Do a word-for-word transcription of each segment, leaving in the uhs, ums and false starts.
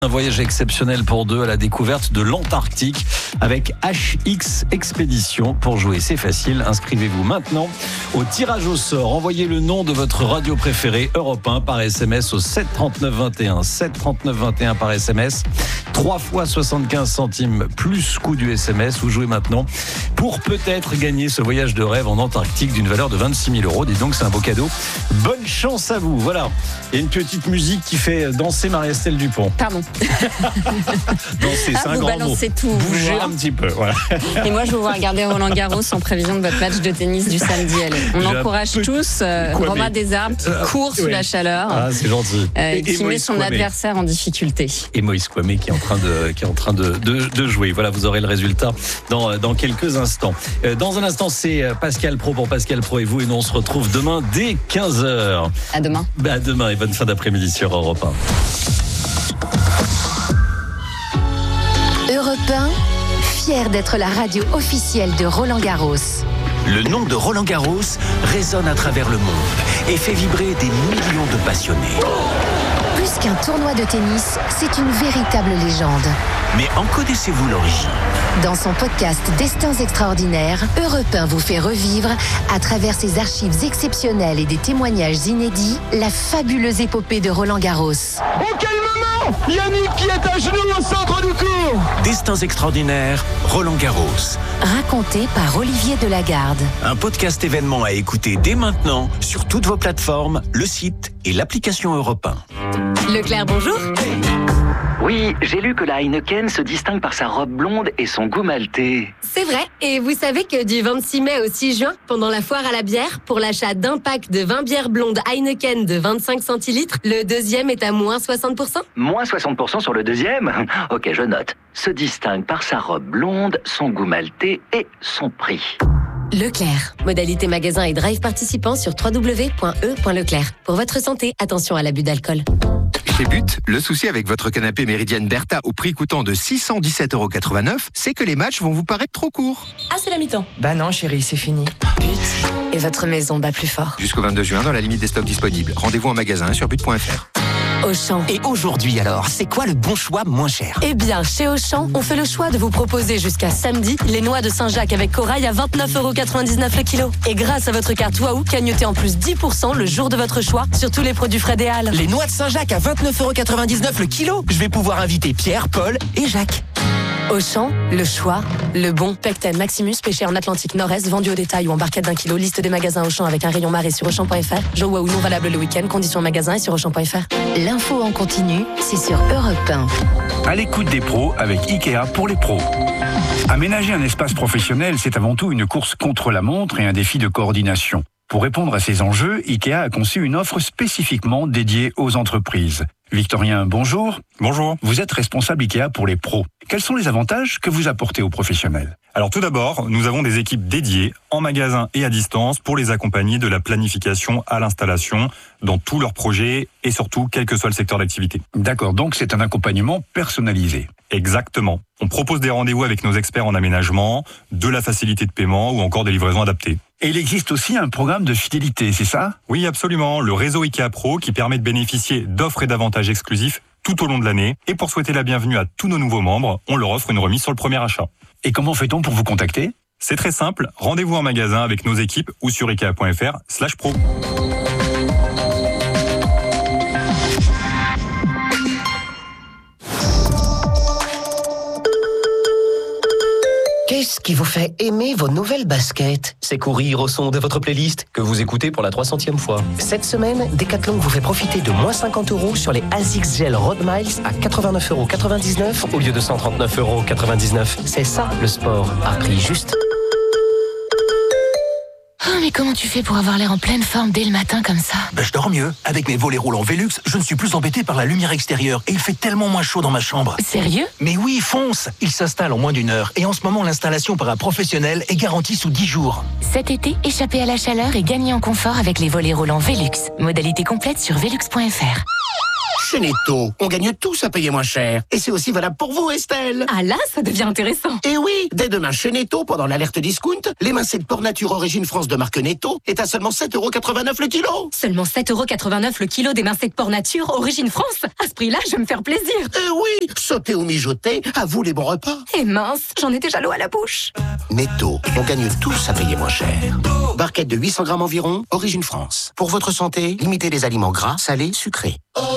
Un voyage exceptionnel pour deux à la découverte de l'Antarctique avec H X Expédition. Pour jouer, c'est facile. Inscrivez-vous maintenant au tirage au sort. Envoyez le nom de votre radio préférée Europe un par S M S au sept trente-neuf vingt et un. sept trente-neuf vingt et un par S M S. trois fois soixante-quinze centimes plus coût du S M S. Vous jouez maintenant pour peut-être gagner ce voyage de rêve en Antarctique d'une valeur de vingt-six mille euros. Dis donc, c'est un beau cadeau. Bonne chance à vous. Voilà. Il y a une petite musique qui fait danser Marie-Estelle Dupont. Pardon. Danser, ah, c'est un vous grand mot. Tout, Bougez un petit peu. Voilà. Et moi, je vais vous regarder Roland Garros en prévision de votre match de tennis du samedi. Allez. On J'ai encourage peu... tous euh, Romain Desarmes qui euh, court sous oui. la chaleur. Ah, c'est gentil. Euh, et, qui et met son Kwame. adversaire en difficulté. Et Moïse Kwame qui est en train de, qui est en train de, de, de jouer. Voilà, vous aurez le résultat dans, dans quelques instants. Euh, dans un instant, c'est Pascal Pro pour Pascal Pro et vous. Et nous, on se retrouve demain dès quinze heures. À demain. Bah, à demain et bonne fin d'après-midi sur Europe un. Europe un, fier d'être la radio officielle de Roland Garros. Le nom de Roland Garros résonne à travers le monde et fait vibrer des millions de passionnés. Plus qu'un tournoi de tennis, c'est une véritable légende. Mais en connaissez-vous l'origine ? Dans son podcast Destins extraordinaires, Europe un vous fait revivre, à travers ses archives exceptionnelles et des témoignages inédits, la fabuleuse épopée de Roland Garros. Oh, quel moment ! Yannick qui est à genoux au centre du court. Destins extraordinaires, Roland Garros. Raconté par Olivier Delagarde. Un podcast événement à écouter dès maintenant sur toutes vos plateformes, le site et l'application Europe un. Leclerc, bonjour. Oui, j'ai lu que la Heineken se distingue par sa robe blonde et son goût maltais. C'est vrai. Et vous savez que du vingt-six mai au six juin, pendant la foire à la bière, pour l'achat d'un pack de vingt bières blondes Heineken de vingt-cinq centilitres, le deuxième est à moins soixante pour cent. Moins soixante pour cent sur le deuxième ? Ok, je note. Se distingue par sa robe blonde, son goût maltais et son prix. Leclerc. Modalité magasin et drive participants sur w w w point e point leclerc. Pour votre santé, attention à l'abus d'alcool. Chez But, le souci avec votre canapé Méridienne Bertha au prix coûtant de six cent dix-sept euros quatre-vingt-neuf, c'est que les matchs vont vous paraître trop courts. Ah, c'est la mi-temps. Bah non, chérie, c'est fini. But. Et votre maison bat plus fort. Jusqu'au vingt-deux juin, dans la limite des stocks disponibles. Rendez-vous en magasin sur but point f r. Auchan. Et aujourd'hui alors, c'est quoi le bon choix moins cher ? Eh bien, chez Auchan, on fait le choix de vous proposer jusqu'à samedi les noix de Saint-Jacques avec corail à vingt-neuf euros quatre-vingt-dix-neuf le kilo. Et grâce à votre carte Waouh, cagnotez en plus dix pour cent le jour de votre choix sur tous les produits frais des Halles. Les noix de Saint-Jacques à vingt-neuf euros quatre-vingt-dix-neuf le kilo. Je vais pouvoir inviter Pierre, Paul et Jacques. Auchan, le choix, le bon. Pecten Maximus, pêché en Atlantique Nord-Est, vendu au détail ou en barquette d'un kilo. Liste des magasins Auchan avec un rayon marée sur Auchan point f r. Jeux Waouh non valable le week-end. Conditions en magasin et sur Auchan point f r. L'info en continu, c'est sur Europe un. À l'écoute des pros avec Ikea pour les pros. Aménager un espace professionnel, c'est avant tout une course contre la montre et un défi de coordination. Pour répondre à ces enjeux, Ikea a conçu une offre spécifiquement dédiée aux entreprises. Victorien, bonjour. Bonjour. Vous êtes responsable Ikea pour les pros. Quels sont les avantages que vous apportez aux professionnels ? Alors tout d'abord, nous avons des équipes dédiées en magasin et à distance pour les accompagner de la planification à l'installation dans tous leurs projets et surtout quel que soit le secteur d'activité. D'accord, donc c'est un accompagnement personnalisé. Exactement. On propose des rendez-vous avec nos experts en aménagement, de la facilité de paiement ou encore des livraisons adaptées. Et il existe aussi un programme de fidélité, c'est ça ? Oui, absolument. Le réseau Ikea Pro qui permet de bénéficier d'offres et d'avantages exclusifs tout au long de l'année. Et pour souhaiter la bienvenue à tous nos nouveaux membres, on leur offre une remise sur le premier achat. Et comment fait-on pour vous contacter ? C'est très simple. Rendez-vous en magasin avec nos équipes ou sur ikea point f r slash pro. Qu'est-ce qui vous fait aimer vos nouvelles baskets ? C'est courir au son de votre playlist que vous écoutez pour la trois centième fois. Cette semaine, Decathlon vous fait profiter de moins cinquante euros sur les Asics Gel Road Miles à quatre-vingt-neuf euros quatre-vingt-dix-neuf au lieu de cent trente-neuf euros quatre-vingt-dix-neuf. C'est ça le sport, à prix juste. Oh, mais comment tu fais pour avoir l'air en pleine forme dès le matin comme ça ? Ben, je dors mieux. Avec mes volets roulants Velux, je ne suis plus embêté par la lumière extérieure et il fait tellement moins chaud dans ma chambre. Sérieux ? Mais oui, fonce ! Il s'installe en moins d'une heure et en ce moment, l'installation par un professionnel est garantie sous dix jours. Cet été, échappez à la chaleur et gagnez en confort avec les volets roulants Velux. Modalité complète sur velux point f r. Chez Netto, on gagne tous à payer moins cher. Et c'est aussi valable pour vous, Estelle. Ah là, ça devient intéressant. Et oui, dès demain chez Netto, pendant l'alerte discount, l'émincé de porc nature origine France de marque Netto est à seulement sept euros quatre-vingt-neuf le kilo. Seulement sept euros quatre-vingt-neuf le kilo d'émincé de porc nature origine France. À ce prix-là, je vais me faire plaisir. Et oui, sauter ou mijoter, à vous les bons repas. Et mince, j'en ai déjà l'eau à la bouche. Netto, on gagne tous à payer moins cher. Barquette de huit cents grammes environ, origine France. Pour votre santé, limitez les aliments gras, salés, sucrés.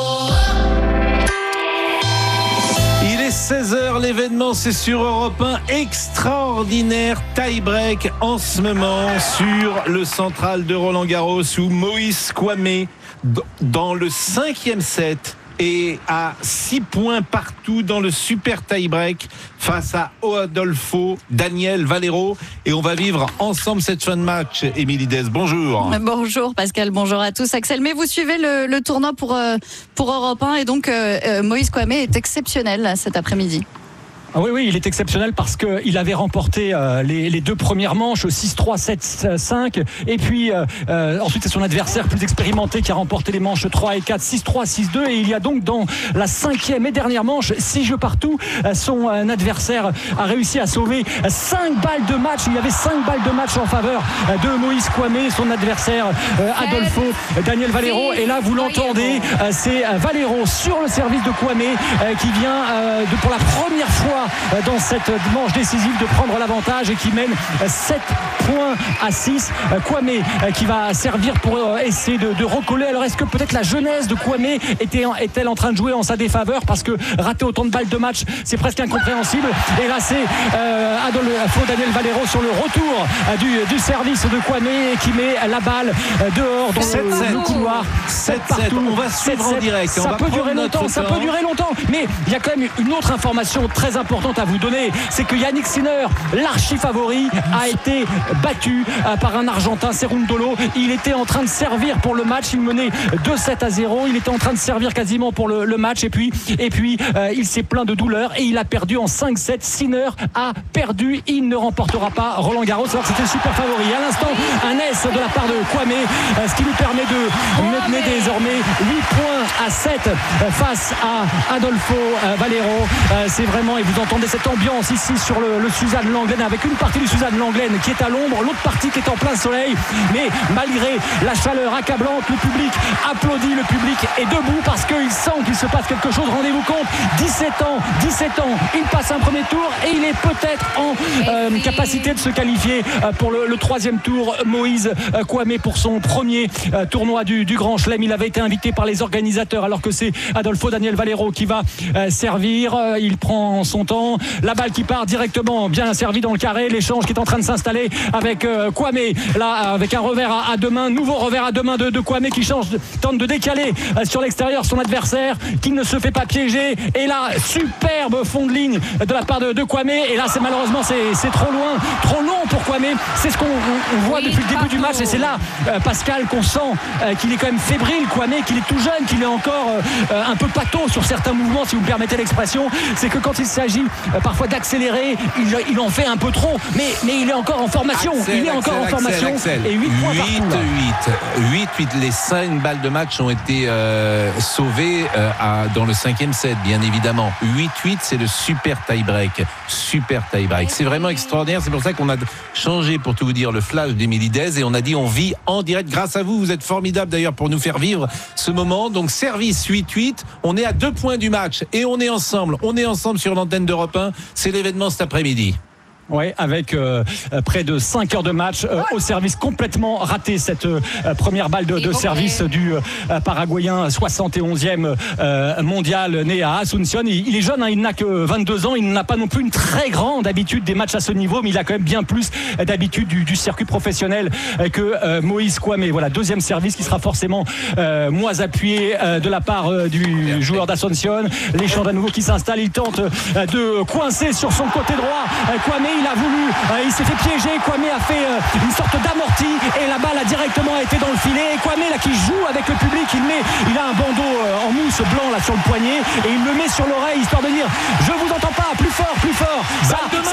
Il est seize heures, l'événement c'est sur Europe un, extraordinaire tie-break en ce moment sur le central de Roland-Garros où Moïse Kouamé dans le cinquième set et à six points partout dans le super tie-break face à Adolfo Daniel Valero. Et on va vivre ensemble cette fin de match. Émilie Dez, bonjour. Bonjour Pascal, bonjour à tous. Axel, mais vous suivez le, le tournoi pour, pour Europe un et donc euh, Moïse Kouamé est exceptionnel là, cet après-midi. Ah oui, oui, il est exceptionnel parce qu'il avait remporté euh, les, les deux premières manches, six trois, sept cinq. Et puis euh, euh, ensuite, c'est son adversaire plus expérimenté qui a remporté les manches trois et quatre, six trois, six deux. Et il y a donc dans la cinquième et dernière manche, six jeux partout, euh, son euh, adversaire a réussi à sauver cinq balles de match. Il y avait cinq balles de match en faveur euh, de Moïse Kouamé, son adversaire euh, Adolfo Daniel Valero. Et là, vous l'entendez, euh, c'est euh, Valero sur le service de Kouamé euh, qui vient euh, de, pour la première fois dans cette manche décisive de prendre l'avantage et qui mène sept points à six. Kouamé qui va servir pour essayer de, de recoller. Alors est-ce que peut-être la jeunesse de Kouamé était, est-elle en train de jouer en sa défaveur parce que rater autant de balles de match c'est presque incompréhensible. Et là c'est euh, Adolfo Daniel Valero sur le retour du, du service de Kouamé qui met la balle dehors dans sept, le, sept. le couloir. sept sept. On va suivre en direct. Ça on va peut durer longtemps, ça peut durer longtemps. Mais il y a quand même une autre information très importante à vous donner, c'est que Yannick Sinner, l'archi favori, a été battu par un Argentin, Cerundolo. Il était en train de servir pour le match, il menait deux sept à zéro, il était en train de servir quasiment pour le, le match et puis, et puis euh, il s'est plaint de douleur et il a perdu en cinq sept. Sinner a perdu, il ne remportera pas Roland Garros alors que c'était le super favori. À l'instant, un S de la part de Kouamé, euh, ce qui nous permet de mener désormais huit points à sept face à Adolfo euh, Valero. Euh, c'est vraiment, et vous entendez cette ambiance ici sur le, le Suzanne Lenglen avec une partie du Suzanne Lenglen qui est à l'ombre, l'autre partie qui est en plein soleil, mais malgré la chaleur accablante, le public applaudit, le public est debout parce qu'il sent qu'il se passe quelque chose. Rendez-vous compte, dix-sept ans, dix-sept ans, il passe un premier tour et il est peut-être en euh, capacité de se qualifier euh, pour le, le troisième tour. Moïse euh, Kouamé pour son premier euh, tournoi du, du Grand Chelem. Il avait été invité par les organisateurs alors que c'est Adolfo Daniel Valero qui va euh, servir. Euh, il prend son temps. La balle qui part directement, bien servie dans le carré. L'échange qui est en train de s'installer avec euh, Kouamé. Là, avec un revers à, à deux mains. Nouveau revers à deux mains de, de Kouamé qui change, tente de décaler euh, sur l'extérieur son adversaire qui ne se fait pas piéger. Et là, superbe fond de ligne de la part de, de Kouamé. Et là, c'est malheureusement, c'est, c'est trop loin, trop long pour Kouamé. C'est ce qu'on on, on voit oui, depuis le début du match. Et c'est là, euh, Pascal, qu'on sent euh, qu'il est quand même fébrile, Kouamé, qu'il est tout jeune, qu'il est encore euh, un peu pâteau sur certains mouvements, si vous me permettez l'expression. C'est que quand il s'agit euh, parfois d'accélérer, il, il en fait un peu trop, mais, mais il est encore en formation. Axel, il est encore Axel, en formation. Axel, Axel. Et huit points partout. huit huit. Les cinq balles de match ont été euh, sauvées euh, à, dans le cinquième set, bien évidemment. huit huit, c'est le super tie-break. Super tie-break. C'est vraiment extraordinaire. C'est pour ça qu'on a changé, pour tout vous dire, le flash d'Émilie Dez et on a dit on vit en direct. Grâce à vous, vous êtes formidable d'ailleurs pour nous faire vivre ce moment. Donc service huit huit. On est à deux points du match et on est ensemble. On est ensemble sur l'antenne d'Europe un. C'est l'événement cet après-midi. Oui, avec euh, près de cinq heures de match euh, au service complètement raté, cette euh, première balle de, de service du euh, Paraguayen, soixante et onzième euh, mondial, né à Asunción. Il, il est jeune, hein, il n'a que vingt-deux ans, il n'a pas non plus une très grande habitude des matchs à ce niveau, mais il a quand même bien plus d'habitude du, du circuit professionnel que euh, Moïse Kouamé. Voilà, deuxième service qui sera forcément euh, moins appuyé euh, de la part euh, du joueur d'Asunción. L'échange à nouveau qui s'installe, il tente euh, de coincer sur son côté droit. Euh, Kouamé, il a voulu, euh, il s'est fait piéger. Kouamé a fait euh, une sorte d'amorti et la balle a directement été dans le filet. Et Kouamé là qui joue avec le public, il met, il a un bandeau euh, en mousse blanc là sur le poignet et il le met sur l'oreille histoire de dire je vous entends pas, plus fort, plus fort. Ça, ça pour un,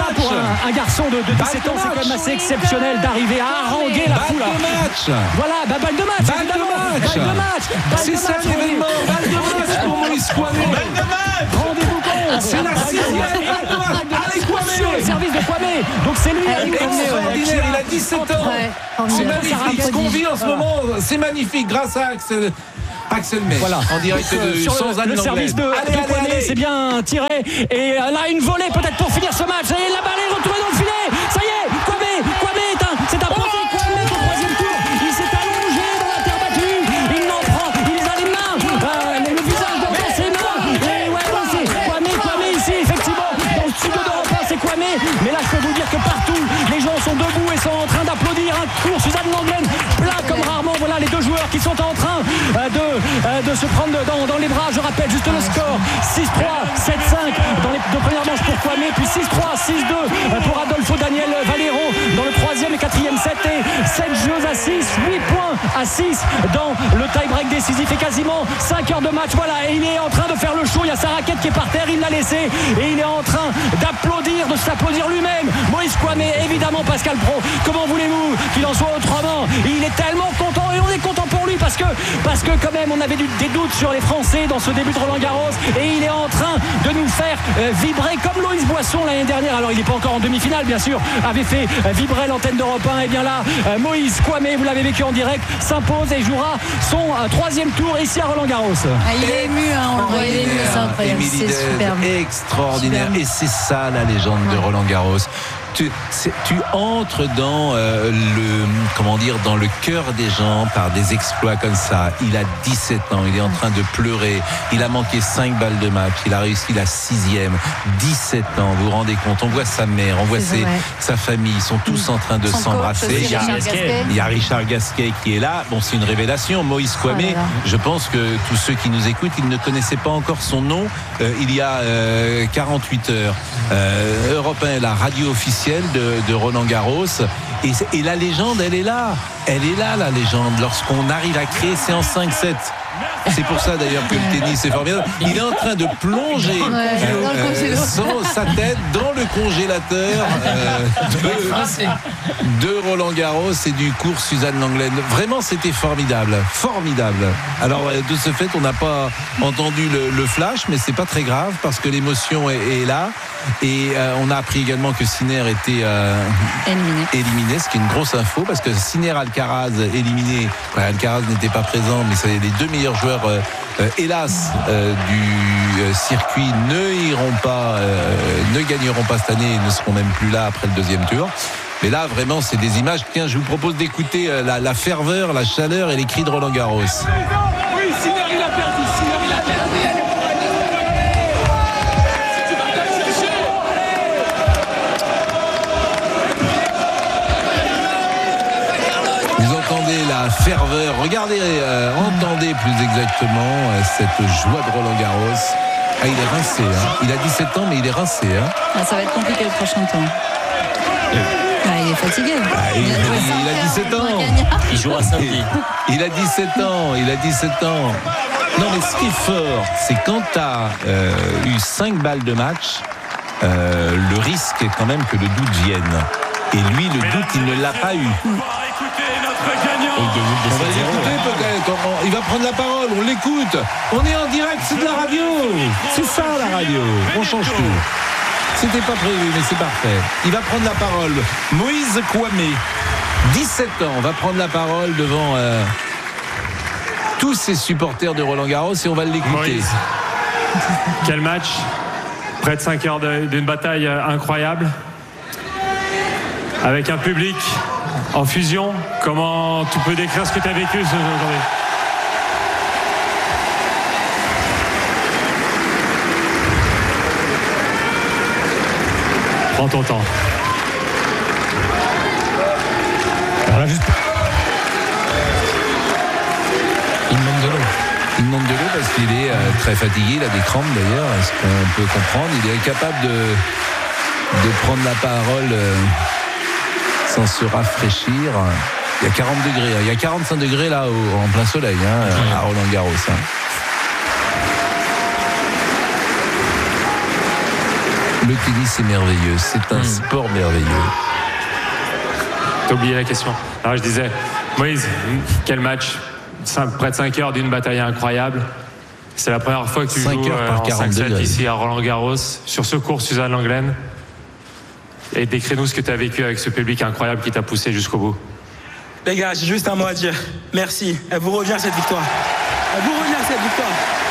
un, un garçon de, de dix-sept ans, c'est quand même assez exceptionnel d'arriver à haranguer la foule. Balle de match. Voilà, bah, balle de match. Balle de match. Balle de match. C'est ça l'événement. Balle de match pour Moïse Kwame. Balle de match. Rendez-vous compte. C'est la sixième balle de match. Allez Kwame. Sur le service de Kwame. Donc c'est lui. Extraordinaire. Il a dix-sept ans. C'est magnifique. Ce qu'on vit en ce moment, c'est magnifique grâce à Axel. Axel May, voilà. En direct de sur sans le, le service de, allez, de allez, Kwame, allez. c'est bien tiré. Et là, une volée peut-être pour finir ce match. Et la balle est retrouvée dans le filet. Ça y est, Kwame, Kwame est un, c'est un profil. Kwame est au troisième tour. Il s'est allongé dans la terre battue. Il n'en prend, il a les mains, euh, le visage dans ses mains. Et ouais, ouais, c'est Kwame, Kwame ici, effectivement. Dans le studio d'Europe un, c'est Kwame. Mais là, je peux vous dire que partout, les gens sont debout et sont en train d'applaudir. Un cours Suzanne Lenglen, plein comme rarement. Voilà les deux joueurs qui sont en train de, de se prendre dans, dans les bras. Je rappelle juste le score six trois, sept cinq dans les deux premières manches pour Kwame, puis six trois, six deux pour Adolfo Daniel Valero dans le troisième et quatrième set, et sept jeux à six, huit points à six dans le tie-break décisif, et quasiment cinq heures de match. Voilà, et il est en train de faire le show. Il y a sa raquette qui est par terre, il l'a laissée et il est en train d'applaudir, de s'applaudir lui-même. Moïse Kwame, évidemment Pascal Pro, comment voulez-vous qu'il en soit autrement? Il est tellement content et on est content pour lui parce que, parce que quand même on avait du, des doutes sur les Français dans ce début de Roland Garros, et il est en train de nous faire euh, vibrer comme Loïs Boisson l'année dernière. Alors il n'est pas encore en demi-finale bien sûr, avait fait euh, vibrer l'antenne d'Europe un. Et bien là euh, Moïse Kwame, vous l'avez vécu en direct, s'impose et jouera son euh, troisième tour ici à Roland Garros. Ah, il est ému, hein, on le voit, il est ému, c'est incroyable, c'est superbe. Extraordinaire. Superbe. Et c'est ça la légende de Roland Garros. Tu, tu entres dans euh, le comment dire dans le cœur des gens par des exploits comme ça. Il a dix-sept ans, il est en train de pleurer. Il a manqué cinq balles de match. Il a réussi la sixième. dix-sept ans, vous vous rendez compte? On voit sa mère, on voit ses, sa famille. Ils sont tous en train de Son s'embrasser. coach, Il y a, il y a Richard Gasquet qui est là. Bon, c'est une révélation. Moïse Kwame, Oh là là. je pense que tous ceux qui nous écoutent, ils ne connaissaient pas encore son nom. Euh, il y a euh, quarante-huit heures. Euh, Europe un est la radio officielle De, de Roland Garros, et, et la légende elle est là, elle est là la légende, lorsqu'on arrive à créer, c'est en cinq sept. C'est pour ça d'ailleurs que le tennis est formidable. Il est en train de plonger Ouais, euh, sans sa tête dans le congélateur euh, de, de Roland Garros et du cours Suzanne Lenglen. Vraiment, c'était formidable, formidable. Alors de ce fait, on n'a pas entendu le, le flash, mais c'est pas très grave parce que l'émotion est, est là. Et euh, on a appris également que Sinner était euh, éliminé. éliminé, ce qui est une grosse info parce que Sinner Alcaraz éliminé. Ouais, Alcaraz n'était pas présent, mais c'est les deux meilleurs joueurs, euh, euh, hélas, euh, du euh, circuit ne iront pas, euh, ne gagneront pas cette année et ne seront même plus là après le deuxième tour. Mais là, vraiment, c'est des images. Tiens, je vous propose d'écouter euh, la, la ferveur, la chaleur et les cris de Roland Garros. Oui, Sinner, il a perdu. Sinner, il a perdu. Vous entendez la ferveur, regardez, euh, entendez plus exactement euh, cette joie de Roland Garros. Ah, il est rincé, hein. Il a dix-sept ans, mais il est rincé, hein. Ah, ça va être compliqué le prochain tour. Ah, il est fatigué. Ah, il, il, il a dix-sept ans. Il jouera samedi. Il, il a dix-sept ans, il a dix-sept ans. Non, mais ce qui est fort, c'est quand tu as euh, eu cinq balles de match, euh, le risque est quand même que le doute vienne. Et lui, le doute, il ne l'a pas eu. On va l'écouter peut-être. Il va prendre la parole, on l'écoute. On est en direct, c'est de la radio. C'est ça la radio. On change tout. C'était pas prévu, mais c'est parfait. Il va prendre la parole. Moïse Kwame, dix-sept ans, va prendre la parole devant euh, tous ces supporters de Roland Garros et on va l'écouter. Moïse, quel match. Près de cinq heures de, d'une bataille incroyable. Avec un public en fusion. Comment tu peux décrire ce que tu as vécu aujourd'hui? Prends ton temps. Voilà, juste... Il manque de l'eau. Il manque de l'eau parce qu'il est euh, très fatigué, il a des crampes d'ailleurs, est-ce qu'on peut comprendre. Il est incapable de, de prendre la parole euh, sans se rafraîchir. Il y a quarante degrés, il y a quarante-cinq degrés là au, en plein soleil hein, à Roland Garros. Hein. Le tennis est merveilleux, c'est un mmh. sport merveilleux. T'as oublié la question. Alors je disais, Moïse, quel match, près de cinq heures d'une bataille incroyable. C'est la première fois que tu joues euh, en cinq sept ici à Roland-Garros, sur ce cours Suzanne Lenglen. Et décris-nous ce que tu as vécu avec ce public incroyable qui t'a poussé jusqu'au bout. Les gars, j'ai juste un mot à dire. Merci. Elle vous revient cette victoire. Elle vous revient cette victoire.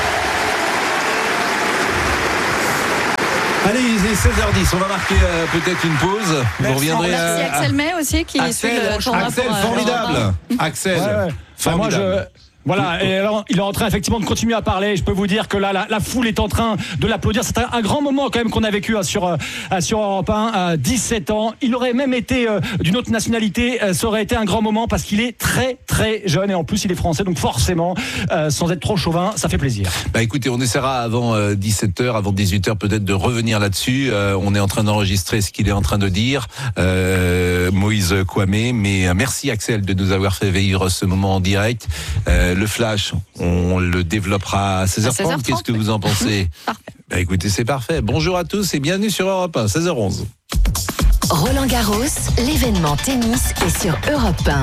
Allez, il est seize heures dix, on va marquer euh, peut-être une pause. Vous reviendrez à... Merci Axel May aussi qui Axel, suit le tournoi. Axel, pour, euh, formidable. Axel, ouais, ouais. formidable. Moi, je... Voilà, et alors il est en train effectivement de continuer à parler. Je peux vous dire que là, la, la foule est en train de l'applaudir. C'est un, un grand moment quand même qu'on a vécu hein, sur, euh, sur Europe un, à dix-sept ans. Il aurait même été euh, d'une autre nationalité. Euh, ça aurait été un grand moment parce qu'il est très très jeune et en plus il est français. Donc forcément, euh, sans être trop chauvin, ça fait plaisir. Bah écoutez, on essaiera avant euh, dix-sept heures, avant dix-huit heures peut-être de revenir là-dessus. Euh, on est en train d'enregistrer ce qu'il est en train de dire, euh, Moïse Kouamé. Mais euh, merci Axel de nous avoir fait vivre ce moment en direct. Euh, le flash, on le développera à seize heures trente. À seize heures trente. Qu'est-ce que vous en pensez? Parfait. Bah écoutez, c'est parfait. Bonjour à tous et bienvenue sur Europe un, seize heures onze. Roland Garros, l'événement tennis est sur Europe un.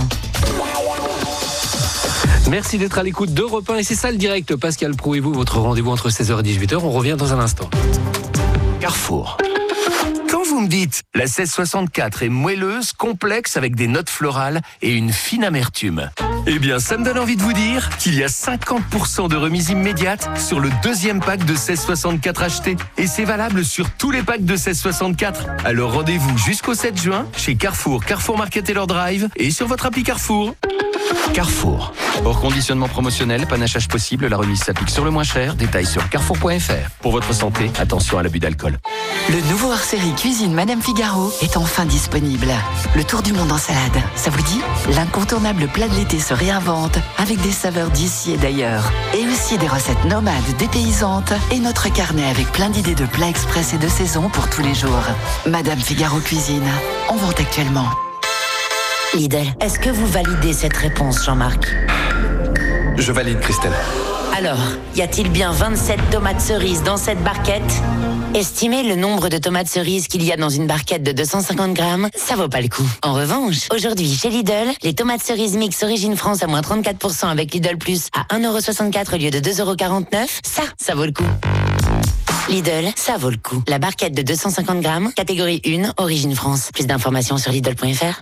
Merci d'être à l'écoute d'Europe un et c'est ça le direct. Pascal Praud et vous, votre rendez-vous entre seize heures et dix-huit heures. On revient dans un instant. Carrefour. Quand vous me dites la seize soixante-quatre est moelleuse, complexe avec des notes florales et une fine amertume, eh bien ça me donne envie de vous dire qu'il y a cinquante pour cent de remise immédiate sur le deuxième pack de seize soixante-quatre acheté. Et c'est valable sur tous les packs de seize soixante-quatre. Alors rendez-vous jusqu'au sept juin chez Carrefour, Carrefour Market Taylor Drive et sur votre appli Carrefour. Carrefour. Hors conditionnement promotionnel, panachage possible, la remise s'applique sur le moins cher. Détails sur carrefour point f r. Pour votre santé, attention à l'abus d'alcool. Le nouveau hors-série Cuisine Madame Figaro est enfin disponible. Le tour du monde en salade, ça vous dit? L'incontournable plat de l'été se réinvente avec des saveurs d'ici et d'ailleurs. Et aussi des recettes nomades, dépaysantes et notre carnet avec plein d'idées de plats express et de saison pour tous les jours. Madame Figaro Cuisine, en vente actuellement. Lidl, est-ce que vous validez cette réponse, Jean-Marc? Je valide, Christelle. Alors, y a-t-il bien vingt-sept tomates cerises dans cette barquette? Estimez le nombre de tomates cerises qu'il y a dans une barquette de deux cent cinquante grammes, ça vaut pas le coup. En revanche, aujourd'hui chez Lidl, les tomates cerises mix Origine France à moins trente-quatre pour cent avec Lidl Plus à un euro soixante-quatre au lieu de deux euros quarante-neuf, ça, ça vaut le coup. Lidl, ça vaut le coup. La barquette de deux cent cinquante grammes, catégorie un, Origine France. Plus d'informations sur Lidl point f r.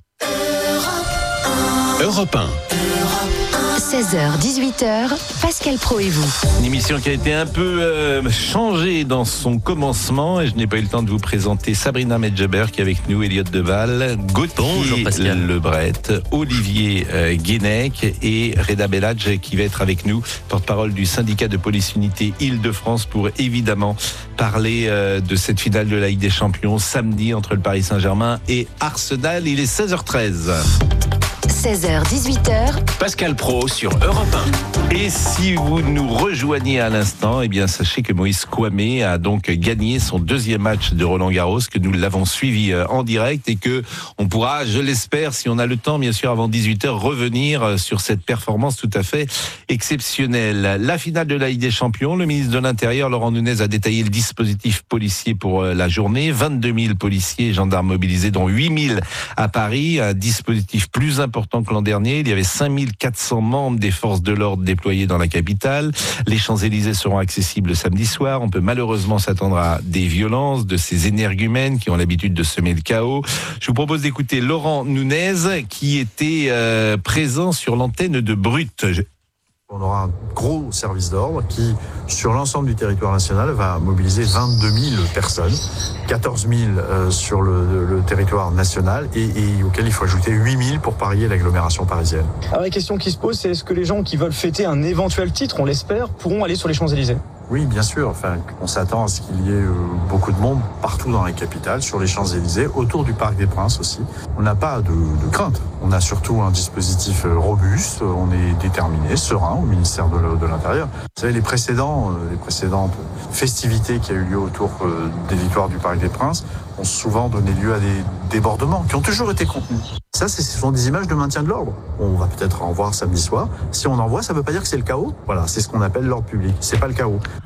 Europe un. seize heures, dix-huit heures, Pascal Praud et vous. Une émission qui a été un peu euh, changée dans son commencement et je n'ai pas eu le temps de vous présenter Sabrina Medjeber qui est avec nous, Elliot Deval, Gauthier Lebret, Olivier euh, Guénec et Reda Belladj qui va être avec nous, porte-parole du syndicat de police unité Île-de-France pour évidemment parler euh, de cette finale de la Ligue des Champions samedi entre le Paris Saint-Germain et Arsenal. Il est seize heures treize. seize heures, dix-huit heures. Pascal Praud sur Europe un. Et si vous nous rejoignez à l'instant, eh bien sachez que Moïse Kouamé a donc gagné son deuxième match de Roland-Garros, que nous l'avons suivi en direct et que on pourra, je l'espère, si on a le temps, bien sûr, avant dix-huit heures, revenir sur cette performance tout à fait exceptionnelle. La finale de la Ligue des Champions, le ministre de l'Intérieur, Laurent Nunez, a détaillé le dispositif policier pour la journée. vingt-deux mille policiers et gendarmes mobilisés, dont huit mille à Paris. Un dispositif plus important que l'an dernier. Il y avait cinq mille quatre cents membres des forces de l'ordre déployés dans la capitale. Les Champs-Élysées seront accessibles samedi soir. On peut malheureusement s'attendre à des violences de ces énergumènes qui ont l'habitude de semer le chaos. Je vous propose d'écouter Laurent Nunez qui était euh, présent sur l'antenne de Brut. Je... On aura un gros service d'ordre qui, sur l'ensemble du territoire national, va mobiliser vingt-deux mille personnes, quatorze mille euh, sur le, le, le territoire national et, et auquel il faut ajouter huit mille pour parier l'agglomération parisienne. Alors la question qui se pose, c'est est-ce que les gens qui veulent fêter un éventuel titre, on l'espère, pourront aller sur les Champs-Élysées ? Oui, bien sûr. Enfin, on s'attend à ce qu'il y ait euh, beaucoup de monde partout dans les capitales, sur les Champs-Élysées, autour du Parc des Princes aussi. On n'a pas de, de crainte. On a surtout un dispositif robuste. On est déterminé, serein au ministère de, de l'Intérieur. Vous savez, les précédents, euh, les précédentes festivités qui a eu lieu autour euh, des victoires du Parc des Princes ont souvent donné lieu à des débordements qui ont toujours été contenus. Ça, ce sont des images de maintien de l'ordre. On va peut-être en voir samedi soir. Si on en voit, ça ne veut pas dire que c'est le chaos. Voilà, c'est ce qu'on appelle l'ordre public. C'est pas le chaos.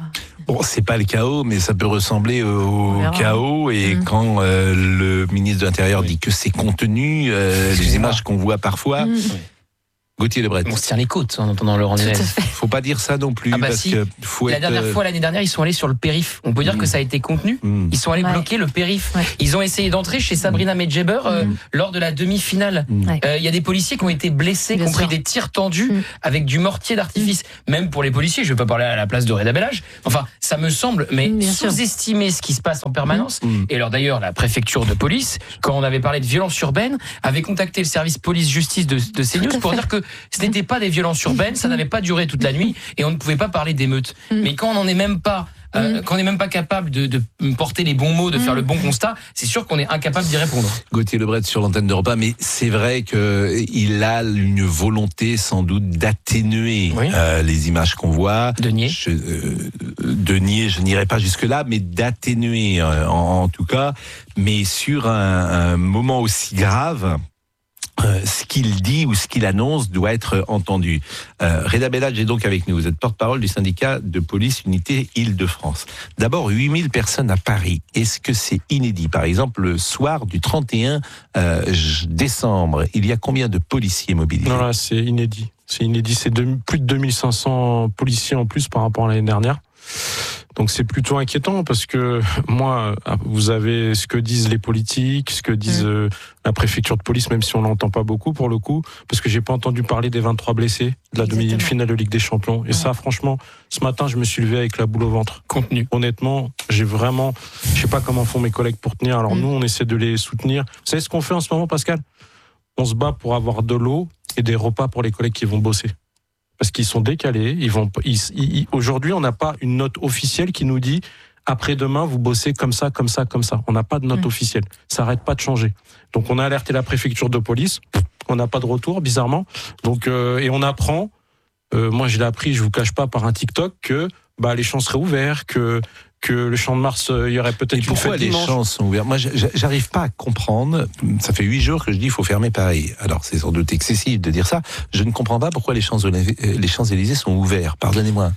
Bon, c'est pas le chaos, mais ça peut ressembler au chaos. Et mmh. quand euh, le ministre de l'Intérieur oui. dit que c'est contenu, euh, les images qu'on voit parfois. Mmh. Gauthier Lebret. On se tient les côtes en entendant Laurent Nunez. Faut pas dire ça non plus. Ah bah parce si. que faut la être... dernière fois, l'année dernière, ils sont allés sur le périph. On peut dire mmh. que ça a été contenu. Mmh. Ils sont allés ouais. bloquer le périph. Ouais. Ils ont essayé d'entrer chez Sabrina Medjeber euh, mmh. lors de la demi-finale. Il mmh. euh, y a des policiers qui ont été blessés, qui ont pris des tirs tendus mmh. avec du mortier d'artifice. Mmh. Même pour les policiers, je ne vais pas parler à la place de Reda Bellage. Enfin, ça me semble, mais mmh, sous-estimer ce qui se passe en permanence. Mmh. Et alors d'ailleurs, la préfecture de police, quand on avait parlé de violence urbaine, avait contacté le service police-justice de, de CNews pour dire que ce n'était pas des violences urbaines, ça n'avait pas duré toute la nuit et on ne pouvait pas parler d'émeutes. Mm. Mais quand on n'en est même pas, euh, mm. quand on n'est même pas capable de, de porter les bons mots, de mm. faire le bon constat, c'est sûr qu'on est incapable d'y répondre. Gauthier Lebret sur l'antenne d'Europe un, mais c'est vrai qu'il a une volonté sans doute d'atténuer oui. euh, les images qu'on voit. De nier. Je, euh, de nier, je n'irai pas jusque-là, mais d'atténuer euh, en, en tout cas. Mais sur un, un moment aussi grave, Euh, ce qu'il dit ou ce qu'il annonce doit être entendu. Euh, Reda Bellage est donc avec nous. Vous êtes porte-parole du syndicat de police Unité Île-de-France. D'abord, huit mille personnes à Paris. Est-ce que c'est inédit? Par exemple, le soir du trente et un euh, décembre, il y a combien de policiers mobilisés? Non, là, c'est inédit. C'est inédit. C'est de, plus de deux mille cinq cents policiers en plus par rapport à l'année dernière. Donc c'est plutôt inquiétant parce que moi, vous avez ce que disent les politiques, ce que disent euh, la préfecture de police, même si on l'entend pas beaucoup pour le coup, parce que j'ai pas entendu parler des vingt-trois blessés de la demi-finale de Ligue des Champions. Et ouais. ça, franchement, ce matin, je me suis levé avec la boule au ventre. Contenu. Honnêtement, j'ai vraiment, je sais pas comment font mes collègues pour tenir. Alors mmh. nous, on essaie de les soutenir. Vous savez ce qu'on fait en ce moment, Pascal? On se bat pour avoir de l'eau et des repas pour les collègues qui vont bosser. Parce qu'ils sont décalés. Ils vont. Ils, ils, aujourd'hui, on n'a pas une note officielle qui nous dit après-demain vous bossez comme ça, comme ça, comme ça. On n'a pas de note mmh. officielle. Ça n'arrête pas de changer. Donc on a alerté la préfecture de police. On n'a pas de retour, bizarrement. Donc euh, et on apprend. Euh, moi, je l'ai appris. Je vous cache pas par un TikTok que bah les champs seraient ouverts, que que le Champ de Mars, il y aurait peut-être une fête dimanche. Pourquoi les champs sont ouverts? Moi, j'arrive pas à comprendre. Ça fait huit jours que je dis il faut fermer Paris. Alors, c'est sans doute excessif de dire ça. Je ne comprends pas pourquoi les Champs-Élysées, les Champs-Élysées sont ouverts. Pardonnez-moi.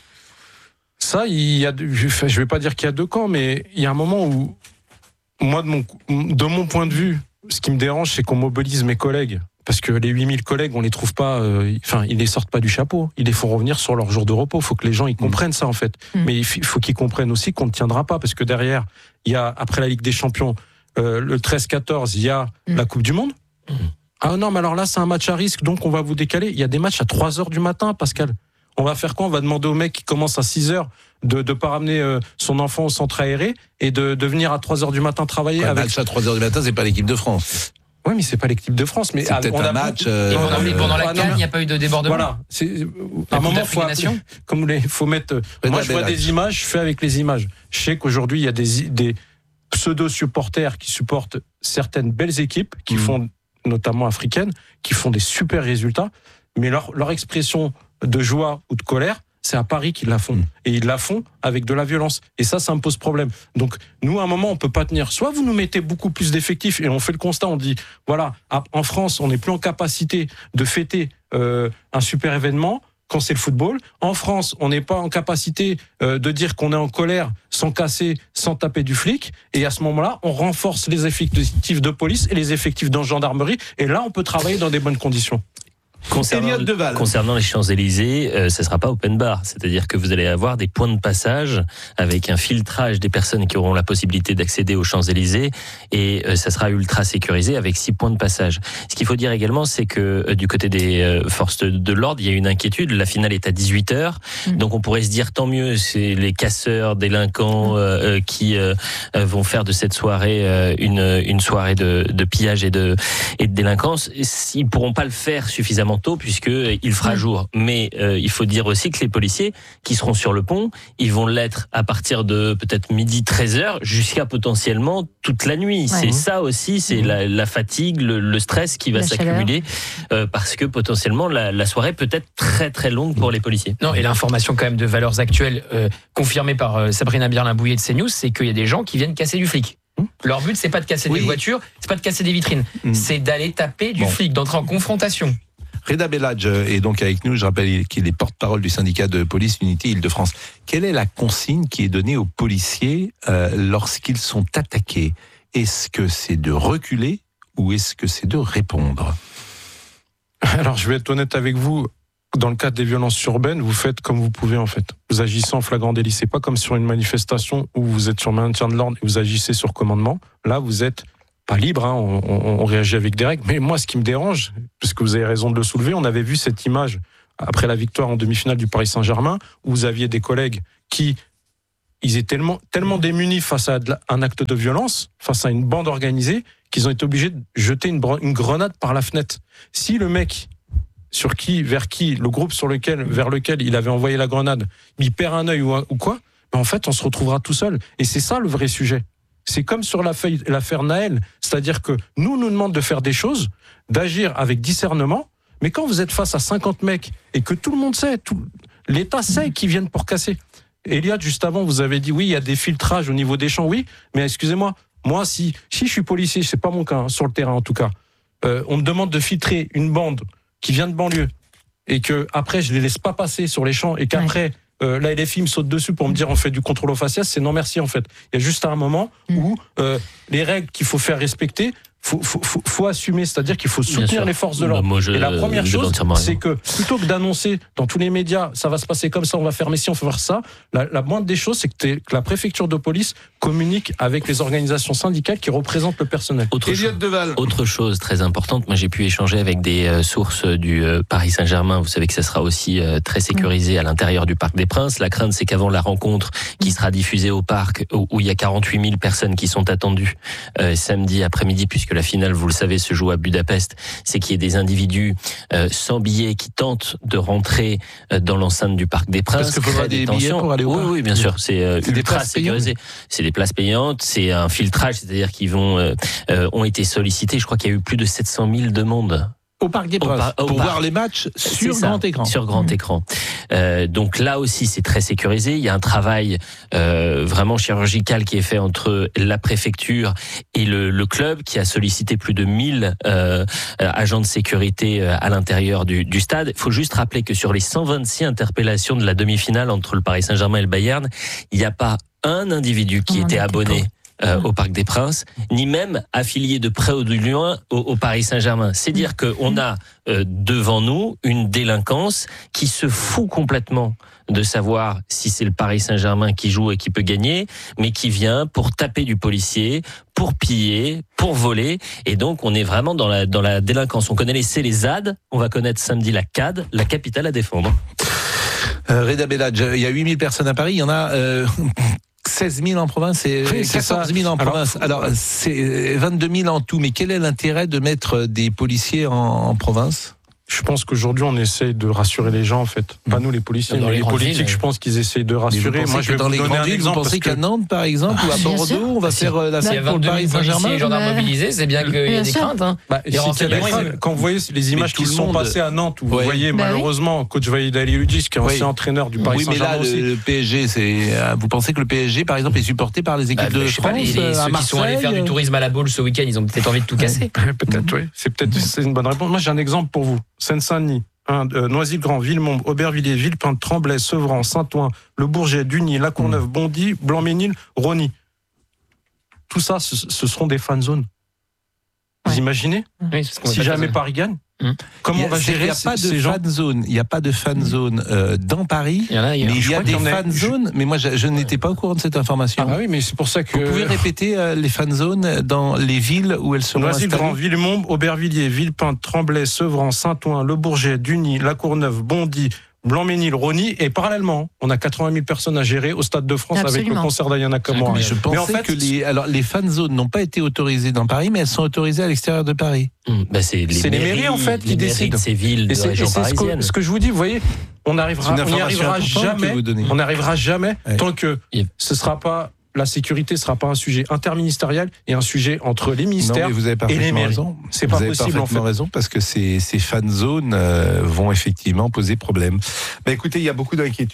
Ça, il y a, je vais pas dire qu'il y a deux camps, mais il y a un moment où, moi, de mon, de mon point de vue, ce qui me dérange, c'est qu'on mobilise mes collègues. Parce que les huit mille collègues, on les trouve pas, euh, enfin, ils les sortent pas du chapeau. Ils les font revenir sur leur jour de repos. Il faut que les gens, ils comprennent ça, en fait. Mmh. Mais il faut qu'ils comprennent aussi qu'on ne tiendra pas. Parce que derrière, il y a, après la Ligue des Champions, euh, le treize quatorze, il y a mmh. la Coupe du Monde. Mmh. Ah non, mais alors là, c'est un match à risque, donc on va vous décaler. Il y a des matchs à trois heures du matin, Pascal. On va faire quoi? On va demander au mec qui commence à six heures de ne pas ramener euh, son enfant au centre aéré et de, de venir à trois heures du matin travailler. Ouais, avec... match à trois heures du matin, c'est pas l'équipe de France. Oui, mais c'est pas l'équipe de France. Mais c'est peut-être un match. Euh, pendant, euh, pendant la CAN, il n'y a pas eu de débordement. Voilà. C'est, à un moment, faut, comme il faut mettre. Mais moi, je vois des images, je fais avec les images. Je sais qu'aujourd'hui, il y a des, des pseudo-supporters qui supportent certaines belles équipes, qui mmh. font, notamment africaines, qui font des super résultats. Mais leur, leur expression de joie ou de colère, c'est à Paris qu'ils la font. Mmh. Et ils la font avec de la violence. Et ça, ça me pose problème. Donc, nous, à un moment, on peut pas tenir. Soit vous nous mettez beaucoup plus d'effectifs et on fait le constat, on dit, voilà, en France, on n'est plus en capacité de fêter euh, un super événement quand c'est le football. En France, on n'est pas en capacité euh, de dire qu'on est en colère sans casser, sans taper du flic. Et à ce moment-là, on renforce les effectifs de police et les effectifs de gendarmerie. Et là, on peut travailler dans des bonnes conditions. Concernant, concernant les Champs-Élysées, euh, ça ne sera pas open bar, c'est-à-dire que vous allez avoir des points de passage avec un filtrage des personnes qui auront la possibilité d'accéder aux Champs-Élysées et euh, ça sera ultra sécurisé avec six points de passage. Ce qu'il faut dire également, c'est que euh, du côté des euh, forces de, de l'ordre, il y a une inquiétude. La finale est à dix-huit heures, mmh. donc on pourrait se dire tant mieux, c'est les casseurs, délinquants euh, qui euh, vont faire de cette soirée euh, une, une soirée de, de pillage et de, et de délinquance. Ils ne pourront pas le faire suffisamment tôt puisqu'il fera jour. Mais euh, il faut dire aussi que les policiers qui seront sur le pont, ils vont l'être à partir de peut-être midi, treize heures, jusqu'à potentiellement toute la nuit. Ouais. C'est ça aussi, c'est mmh. la, la fatigue, le, le stress qui va la s'accumuler euh, parce que potentiellement la, la soirée peut être très très longue pour les policiers. Non, et l'information quand même de valeurs actuelles euh, confirmée par euh, Sabrina Birlin-Bouillet de CNews, c'est qu'il y a des gens qui viennent casser du flic. Leur but, c'est pas de casser oui. des voitures, c'est pas de casser des vitrines, mmh. c'est d'aller taper du bon. flic, d'entrer en confrontation. Reda Belladj est donc avec nous. Je rappelle qu'il est porte-parole du syndicat de police Unité Île-de-France. Quelle est la consigne qui est donnée aux policiers euh, lorsqu'ils sont attaqués? Est-ce que c'est de reculer ou est-ce que c'est de répondre? Alors, je vais être honnête avec vous. Dans le cadre des violences urbaines, vous faites comme vous pouvez, en fait. Vous agissez en flagrant délit. C'est pas comme sur une manifestation où vous êtes sur maintien de l'ordre et vous agissez sur commandement. Là, vous êtes pas libre, hein, on, on, on réagit avec des règles. Mais moi, ce qui me dérange, puisque vous avez raison de le soulever, on avait vu cette image après la victoire en demi-finale du Paris Saint-Germain, où vous aviez des collègues qui, ils étaient tellement, tellement démunis face à un acte de violence, face à une bande organisée, qu'ils ont été obligés de jeter une, une grenade par la fenêtre. Si le mec sur qui, vers qui, le groupe sur lequel, vers lequel il avait envoyé la grenade, il perd un œil ou, ou quoi, ben en fait, on se retrouvera tout seul. Et c'est ça le vrai sujet. C'est comme sur l'affaire Naël, c'est-à-dire que nous, on nous demande de faire des choses, d'agir avec discernement, mais quand vous êtes face à cinquante mecs et que tout le monde sait, tout, l'État sait qu'ils viennent pour casser. Eliade, juste avant, vous avez dit, oui, il y a des filtrages au niveau des champs, oui, mais excusez-moi, moi, si, si je suis policier, c'est pas mon cas, hein, sur le terrain en tout cas, euh, on me demande de filtrer une bande qui vient de banlieue et que après je les laisse pas passer sur les champs et qu'après ouais. euh, la L F I me saute dessus pour me dire on fait du contrôle au faciès, c'est non merci en fait. Il y a juste un moment mmh. où euh, les règles qu'il faut faire respecter, faut, faut, faut, faut assumer, c'est-à-dire qu'il faut soutenir les forces de l'ordre. Bah, je, et la première chose, c'est que plutôt que d'annoncer dans tous les médias, ça va se passer comme ça, on va fermer ci, on va faire ça, la, la moindre des choses, c'est que, que la préfecture de police communique avec les organisations syndicales qui représentent le personnel. Autre, chose, autre chose très importante, moi j'ai pu échanger avec des euh, sources du euh, Paris Saint-Germain, vous savez que ça sera aussi euh, très sécurisé à l'intérieur du Parc des Princes. La crainte, c'est qu'avant la rencontre qui sera diffusée au parc, où, où il y a quarante-huit mille personnes qui sont attendues euh, samedi après-midi, puisque la finale, vous le savez, se joue à Budapest, c'est qu'il y ait des individus euh, sans billets qui tentent de rentrer euh, dans l'enceinte du Parc des Princes. Parce qu'il faudra des billets pour aller au parc. Oui, oui, bien sûr. C'est, euh, c'est ultra sécurisé. C'est des places payantes, c'est un filtrage, c'est-à-dire qu'ils vont euh, euh, ont été sollicités. Je crois qu'il y a eu plus de sept cent mille demandes. Au Parc des Princes, par, pour par... voir les matchs sur ça, grand écran. Sur grand mmh. écran. Euh, donc là aussi, c'est très sécurisé. Il y a un travail euh, vraiment chirurgical qui est fait entre la préfecture et le, le club, qui a sollicité plus de mille euh, agents de sécurité à l'intérieur du, du stade. Il faut juste rappeler que sur les cent vingt-six interpellations de la demi-finale entre le Paris Saint-Germain et le Bayern, il n'y a pas un individu qui oh, était abonné Euh, au Parc des Princes, ni même affilié de près ou de loin au, au Paris Saint-Germain. C'est dire qu'on a euh, devant nous une délinquance qui se fout complètement de savoir si c'est le Paris Saint-Germain qui joue et qui peut gagner, mais qui vient pour taper du policier, pour piller, pour voler, et donc on est vraiment dans la, dans la délinquance. On connaît les C, les Z A D, on va connaître samedi la C A D, la capitale à défendre. Euh, Reda Belladj, il y a huit mille personnes à Paris, il y en a... Euh... seize mille en province et oui, quatorze mille en province. Alors, Alors c'est vingt-deux mille en tout. Mais quel est l'intérêt de mettre des policiers en, en province ? Je pense qu'aujourd'hui, on essaye de rassurer les gens, en fait. Pas nous, les policiers, mais les, les politiques, villes, je pense qu'ils essayent de rassurer. Moi, je vais dans vous les donner un exemple. Vous pensez qu'à Nantes, par exemple, ah, ou à Bordeaux, sûr. on va si, faire la fête pour le Paris Saint-Germain. Si les gendarmes mobilisés, c'est bien qu'il y a des craintes. Hein. Bah, des craintes. Quand vous voyez les images qui sont passées à Nantes, où vous voyez malheureusement coach Walid Haliludis, qui est ancien entraîneur du Paris Saint-Germain. Oui, mais là, le P S G, c'est. Vous pensez que le P S G, par exemple, est supporté par les équipes de France ? Ceux qui sont allés faire du tourisme à la boule ce week-end, ils ont peut-être envie de tout casser. Peut-être, oui. C'est peut-être une bonne réponse. Moi, j'ai un exemple pour vous. Seine-Saint-Denis. Hein, euh, Noisy-le-Grand, Villemomble, Aubervilliers, Villepinte, Tremblay, Sevran, Saint-Ouen, Le Bourget, Dugny, La Courneuve, Bondy, Blanc-Ménil, Rosny. Tout ça, ce, ce seront des fan zones. Vous ouais. imaginez oui, si jamais Paris gagne Mmh. Comment a, on va gérer ces, pas ces gens ? Il n'y a pas de fan zone euh, dans Paris, il y en a, il y a, mais il y a des fan zones. Mais moi, je, je n'étais pas au courant de cette information. Ah oui, mais c'est pour ça que vous pouvez répéter euh, les fan zones dans les villes où elles seront installées. Noisy-le-Grand, Villemomble, Aubervilliers, Villepinte, Tremblay, Sevran, Saint-Ouen, Le Bourget, Dugny, La Courneuve, Bondy, Blanc-Ménil, Rosny, et parallèlement, on a quatre-vingt mille personnes à gérer au Stade de France. Absolument. Avec le concert d'Ayana Kamura. Mais je pensais mais en fait, que les, alors, les fan zones n'ont pas été autorisées dans Paris, mais elles sont autorisées à l'extérieur de Paris. Mmh, bah c'est les, c'est mairies, les mairies en fait qui décident. Ces villes de et c'est, région et c'est parisienne. Ce que, ce que je vous dis, vous voyez, on n'arrivera, on n'y arrivera jamais. On n'arrivera jamais ouais. tant que yeah. ce sera pas. La sécurité ne sera pas un sujet interministériel et un sujet entre les ministères non, vous avez et les mairies. Raison. C'est vous pas avez possible en fait. raison parce que ces, ces fan zones euh, vont effectivement poser problème. Bah, écoutez, il y a beaucoup d'inquiétudes.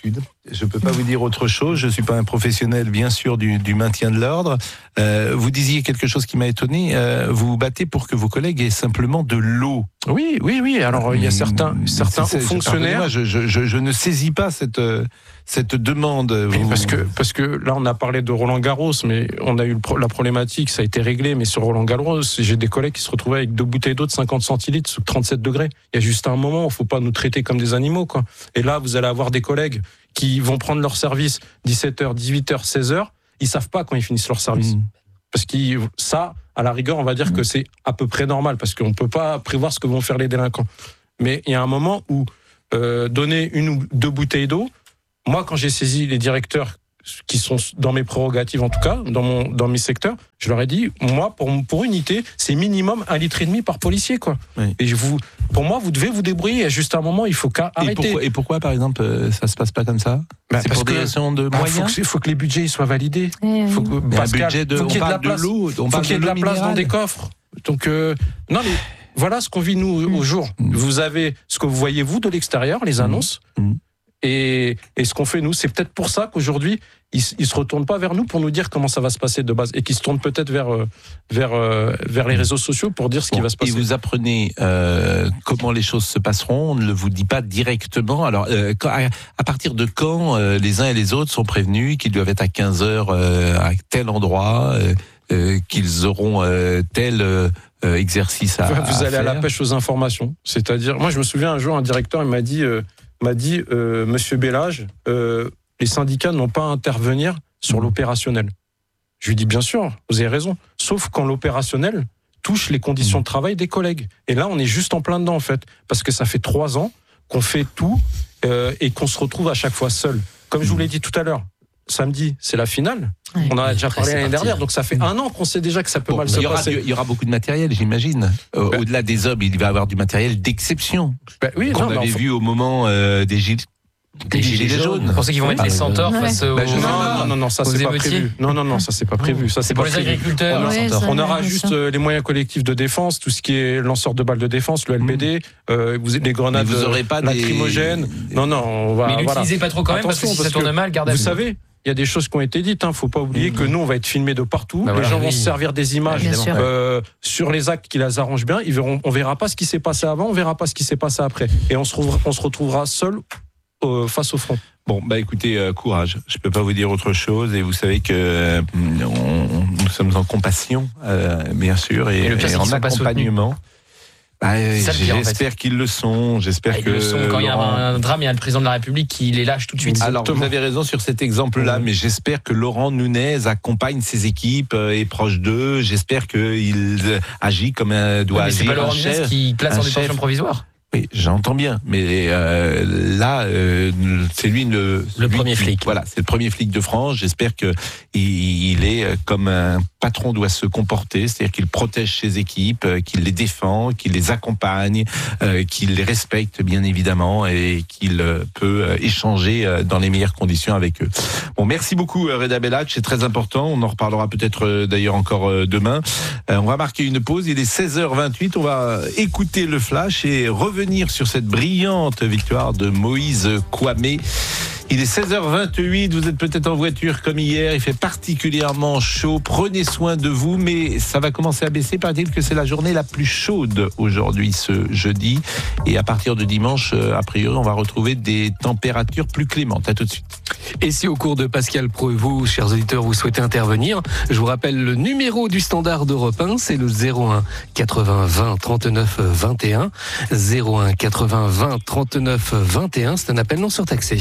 je ne peux pas vous dire autre chose. Je ne suis pas un professionnel, bien sûr, du, du maintien de l'ordre. Euh, vous disiez quelque chose qui m'a étonné. Euh, vous vous battez pour que vos collègues aient simplement de l'eau. Oui, oui, oui. Alors, il y a certains, certains hauts fonctionnaires. Je, je, je, je ne saisis pas cette, cette demande. Oui, parce, que, parce que là, on a parlé de Roland Garros, mais on a eu le, la problématique, ça a été réglé. Mais sur Roland Garros, j'ai des collègues qui se retrouvaient avec deux bouteilles d'eau de cinquante centilitres sous trente-sept degrés. Il y a juste un moment où il ne faut pas nous traiter comme des animaux, quoi. Et là, vous allez avoir des collègues qui vont prendre leur service dix-sept heures, dix-huit heures, seize heures. Ils ne savent pas quand ils finissent leur service. Mmh. Parce que ça, à la rigueur, on va dire mmh. que c'est à peu près normal, parce qu'on ne peut pas prévoir ce que vont faire les délinquants. Mais il y a un moment où euh, donner une ou deux bouteilles d'eau, moi, quand j'ai saisi les directeurs qui sont dans mes prérogatives, en tout cas, dans, mon, dans mes secteurs, je leur ai dit, moi, pour, pour unité, c'est minimum un litre et demi par policier, quoi. Oui. Et je vous, pour moi, vous devez vous débrouiller. À juste un moment, il faut qu'à arrêter. Et pourquoi, et pourquoi, par exemple, ça se passe pas comme ça? Bah, c'est parce pour des raisons de bah, moyens. Il faut, faut que les budgets soient validés. Il faut que, parce un budget de, faut qu'il y ait de la place. l'eau, faut qu'il y ait de la place dans des coffres. Donc, euh, non, mais voilà ce qu'on vit nous mmh. au jour. Mmh. Vous avez ce que vous voyez vous de l'extérieur, les annonces. Mmh. Et, et ce qu'on fait nous, c'est peut-être pour ça qu'aujourd'hui ils, ils se retournent pas vers nous pour nous dire comment ça va se passer de base, et qu'ils se tournent peut-être vers vers vers les réseaux sociaux pour dire ce bon, qui va se passer. Et vous apprenez euh, comment les choses se passeront. On ne le vous dit pas directement. Alors euh, quand, à, à partir de quand euh, les uns et les autres sont prévenus qu'ils doivent être à quinze heures euh, à tel endroit, euh, euh, qu'ils auront euh, tel euh, exercice à, vous à allez faire. À la pêche aux informations. C'est-à-dire, moi je me souviens un jour un directeur il m'a dit euh, m'a dit, euh, Monsieur Bellage, euh, les syndicats n'ont pas à intervenir sur l'opérationnel. Je lui dis, bien sûr, vous avez raison, sauf quand l'opérationnel touche les conditions de travail des collègues. Et là, on est juste en plein dedans, en fait, parce que ça fait trois ans qu'on fait tout euh, et qu'on se retrouve à chaque fois seul. Comme je vous l'ai dit tout à l'heure, samedi, c'est la finale. Ouais. On en a déjà parlé l'année dernière, donc ça fait un an qu'on sait déjà que ça peut bon, mal se passer. Il y aura beaucoup de matériel, j'imagine. Euh, ben, au-delà des hommes, il va y avoir du matériel d'exception. Ben oui, qu'on non, avait vu au moment euh, des gilets. Des, des gilets, gilets jaunes. Vous pensez qu'ils vont mettre ah, les centaures ouais. face aux... Ben, non, non, non, non, ça c'est pas prévu. Non, non, non, ça c'est pas prévu. Ça c'est pour pas les prévu. agriculteurs. On, ouais, on aura juste euh, les moyens collectifs de défense, tout ce qui est lanceur de balles de défense, le L B D, mmh. euh, vous, les grenades, vous aurez pas lacrymogènes. Des... Non, non, on va. Mais l'utilisez voilà. pas trop quand même, Attention, parce que si ça tourne mal, gardez. Vous savez. Il y a des choses qui ont été dites, hein. Faut pas oublier mmh. que nous on va être filmés de partout. Bah les voilà, gens oui. vont se servir des images euh, sur les actes qui les arrangent bien. Ils verront, on verra pas ce qui s'est passé avant, on verra pas ce qui s'est passé après, et on se retrouvera, on se retrouvera seul euh, face au front. Bon, bah écoutez, euh, courage. Je peux pas vous dire autre chose, et vous savez que euh, on, nous sommes en compassion, euh, bien sûr, et, et, et en accompagnement. Bah, j'espère en fait. qu'ils le sont. J'espère ah, que le sont. Quand Laurent... il y a un drame, il y a le président de la République qui les lâche tout de suite. Alors vous avez raison sur cet exemple-là, mmh. mais j'espère que Laurent Nunez accompagne ses équipes, euh, est proche d'eux. J'espère qu'il euh, agit comme un doit mais agir. C'est pas Laurent Nunez qui place en détention provisoire. Oui, j'entends bien, mais euh, là, euh, c'est lui le, le premier qui, flic. Voilà, c'est le premier flic de France. J'espère que il, il est comme un patron doit se comporter, c'est-à-dire qu'il protège ses équipes, qu'il les défend, qu'il les accompagne, euh, qu'il les respecte bien évidemment, et qu'il peut échanger dans les meilleures conditions avec eux. Bon, merci beaucoup Reda Bellage, c'est très important. On en reparlera peut-être d'ailleurs encore demain. Euh, on va marquer une pause. Il est seize heures vingt-huit. On va écouter le flash et revenir Venir sur cette brillante victoire de Moïse Kouamé. Il est seize heures vingt-huit, vous êtes peut-être en voiture comme hier, il fait particulièrement chaud, prenez soin de vous, mais ça va commencer à baisser, paraît-il que c'est la journée la plus chaude aujourd'hui, ce jeudi, et à partir de dimanche, a priori, on va retrouver des températures plus clémentes. À tout de suite. Et si au cours de Pascal Pro et vous, chers auditeurs, vous souhaitez intervenir, je vous rappelle le numéro du standard d'Europe un, c'est le zéro un quatre-vingts vingt trente-neuf vingt et un, zéro un quatre-vingts vingt trente-neuf vingt et un, c'est un appel non surtaxé.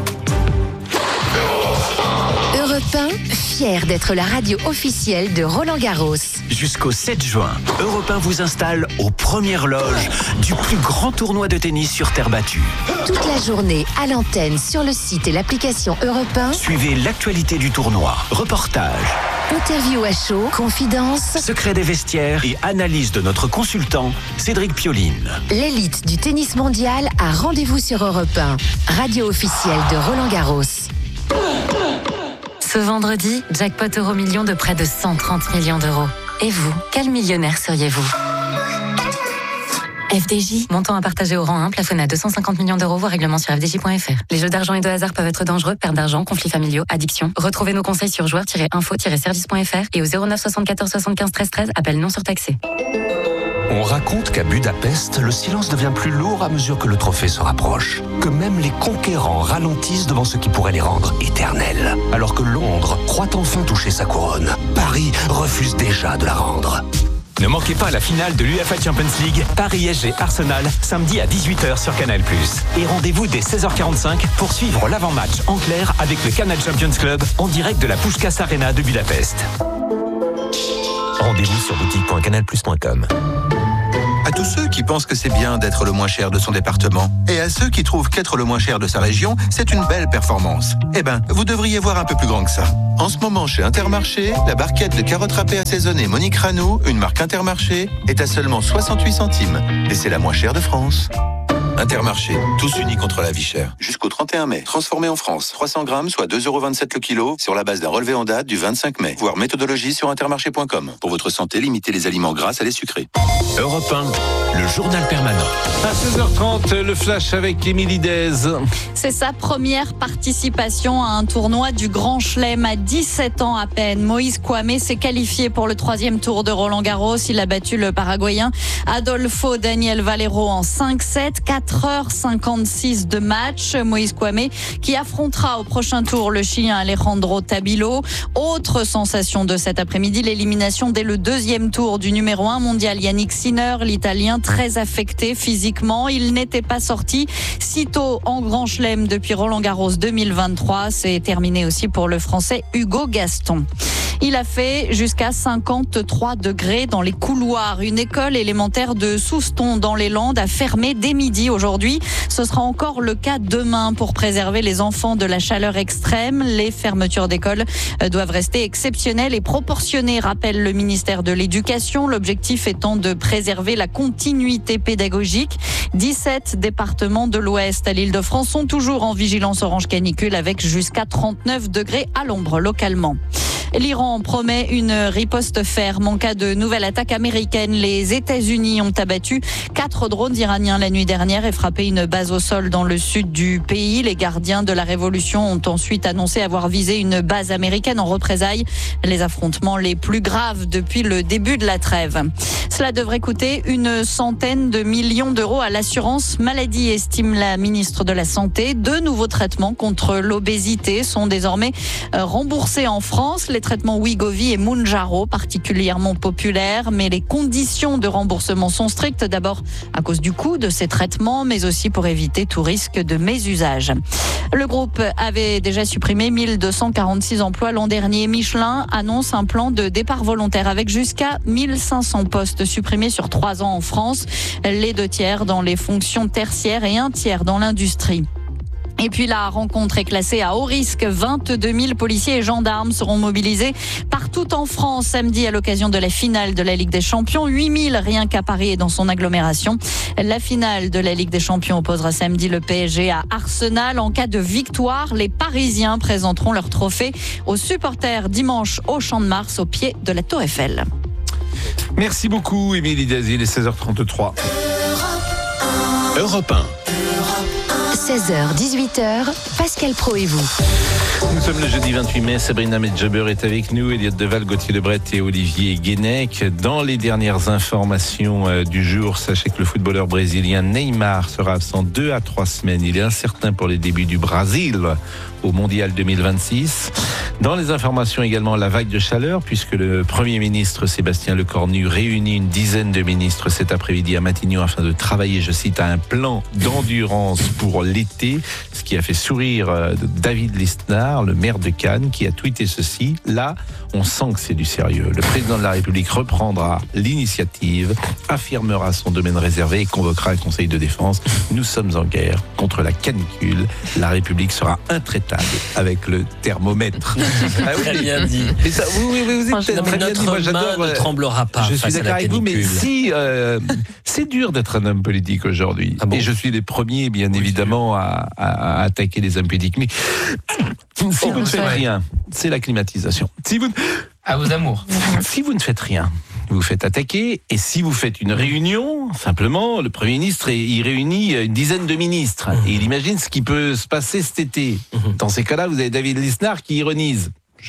Europe un, fier d'être la radio officielle de Roland Garros. Jusqu'au sept juin, Europe un vous installe aux premières loges du plus grand tournoi de tennis sur terre battue. Toute la journée à l'antenne, sur le site et l'application Europe un. Suivez l'actualité du tournoi, reportages, interview à chaud, confidences, secrets des vestiaires et analyse de notre consultant Cédric Pioline. L'élite du tennis mondial a rendez-vous sur Europe un, radio officielle de Roland Garros. Ce vendredi, jackpot euro million de près de cent trente millions d'euros. Et vous, quel millionnaire seriez-vous ? F D J, montant à partager au rang un, plafonné à deux cent cinquante millions d'euros, voire règlement sur f d j point f r. Les jeux d'argent et de hasard peuvent être dangereux, perte d'argent, conflits familiaux, addiction. Retrouvez nos conseils sur joueurs tiret info tiret service point f r et au zéro neuf soixante-quatorze soixante-quinze treize treize, appel non surtaxé. On raconte qu'à Budapest, le silence devient plus lourd à mesure que le trophée se rapproche. Que même les conquérants ralentissent devant ce qui pourrait les rendre éternels. Alors que Londres croit enfin toucher sa couronne, Paris refuse déjà de la rendre. Ne manquez pas la finale de l'UEFA Champions League, Paris S G Arsenal, samedi à dix-huit heures sur Canal plus. Et rendez-vous dès seize heures quarante-cinq pour suivre l'avant-match en clair avec le Canal Champions Club en direct de la Puskás Arena de Budapest. Rendez-vous sur boutique point canal plus point com. À tous ceux qui pensent que c'est bien d'être le moins cher de son département, et à ceux qui trouvent qu'être le moins cher de sa région, c'est une belle performance. Eh ben, vous devriez voir un peu plus grand que ça. En ce moment, chez Intermarché, la barquette de carottes râpées assaisonnées Monique Ranou, une marque Intermarché, est à seulement soixante-huit centimes. Et c'est la moins chère de France. Intermarché, tous unis contre la vie chère. Jusqu'au trente et un mai. Transformé en France, trois cents grammes, soit deux euros vingt-sept le kilo, sur la base d'un relevé en date du vingt-cinq mai. Voir méthodologie sur intermarché point com. Pour votre santé, limitez les aliments gras à les sucrés. Europe un, le journal permanent. À seize heures trente, le flash avec Émilie Dez. C'est sa première participation à un tournoi du Grand Chelem à dix-sept ans à peine. Moïse Kouamé s'est qualifié pour le troisième tour de Roland-Garros. Il a battu le Paraguayen Adolfo Daniel Valero en cinq sept, quatre heures cinquante-six de match. Moïse Kouamé qui affrontera au prochain tour le Chilien Alejandro Tabilo. Autre sensation de cet après-midi, l'élimination dès le deuxième tour du numéro un mondial Yannick Sinner, l'Italien très affecté physiquement. Il n'était pas sorti sitôt en Grand Chelem depuis Roland-Garros deux mille vingt-trois. C'est terminé aussi pour le Français Hugo Gaston. Il a fait jusqu'à cinquante-trois degrés dans les couloirs. Une école élémentaire de Souston dans les Landes a fermé dès midi aujourd'hui. Ce sera encore le cas demain pour préserver les enfants de la chaleur extrême. Les fermetures d'écoles doivent rester exceptionnelles et proportionnées, rappelle le ministère de l'Éducation. L'objectif étant de préserver la continuité pédagogique. dix-sept départements de l'Ouest à l'Île-de-France sont toujours en vigilance orange canicule avec jusqu'à trente-neuf degrés à l'ombre localement. L'Iran promet une riposte ferme en cas de nouvelle attaque américaine. Les États-Unis ont abattu quatre drones iraniens la nuit dernière et frappé une base au sol dans le sud du pays. Les gardiens de la révolution ont ensuite annoncé avoir visé une base américaine en représailles. Les affrontements les plus graves depuis le début de la trêve. Cela devrait coûter une centaine de millions d'euros à l'assurance maladie, estime la ministre de la Santé. Deux nouveaux traitements contre l'obésité sont désormais remboursés en France. Les traitements Wegovy et Mounjaro, particulièrement populaires, mais les conditions de remboursement sont strictes, d'abord à cause du coût de ces traitements, mais aussi pour éviter tout risque de mésusage. Le groupe avait déjà supprimé mille deux cent quarante-six emplois l'an dernier. Michelin annonce un plan de départ volontaire avec jusqu'à mille cinq cents postes supprimés sur trois ans en France, les deux tiers dans les fonctions tertiaires et un tiers dans l'industrie. Et puis la rencontre est classée à haut risque. vingt-deux mille policiers et gendarmes seront mobilisés partout en France samedi à l'occasion de la finale de la Ligue des Champions. huit mille rien qu'à Paris et dans son agglomération. La finale de la Ligue des Champions opposera samedi le P S G à Arsenal. En cas de victoire, les Parisiens présenteront leur trophée aux supporters dimanche au Champ de Mars au pied de la Tour Eiffel. Merci beaucoup Émilie Dez, il est seize heures trente-trois. Europe un. seize heures dix-huit heures, Pascal Praud et vous. Nous sommes le jeudi vingt-huit mai, Sabrina Medjaber est avec nous, Elliott Deval, Gauthier Lebret et Olivier Guénec. Dans les dernières informations euh, du jour, sachez que le footballeur brésilien Neymar sera absent deux à trois semaines. Il est incertain pour les débuts du Brésil au Mondial deux mille vingt-six. Dans les informations également, la vague de chaleur, puisque le Premier ministre Sébastien Lecornu réunit une dizaine de ministres cet après-midi à Matignon afin de travailler, je cite, à un plan d'endurance pour l'été, ce qui a fait sourire David Lisnard, le maire de Cannes, qui a tweeté ceci. Là, on sent que c'est du sérieux. Le président de la République reprendra l'initiative, affirmera son domaine réservé et convoquera un conseil de défense. Nous sommes en guerre contre la canicule. La République sera intraitable avec le thermomètre. Ah oui, très bien dit. Mais ça, oui, oui, vous êtes non, très bien notre dit. Moi, main j'adore, ne tremblera pas. Je suis d'accord avec vous, mais si euh, c'est dur d'être un homme politique aujourd'hui, ah bon, et je suis les premiers, bien oui, évidemment, à, à, à attaquer les hommes politiques. Mais si oh, vous ne faites rien, c'est la climatisation. Si vous à vos amours. Si vous ne faites rien, vous vous faites attaquer. Et si vous faites une réunion, simplement, le Premier ministre, il réunit une dizaine de ministres. Mmh. Et il imagine ce qui peut se passer cet été. Mmh. Dans ces cas-là, vous avez David Lisnard qui ironise.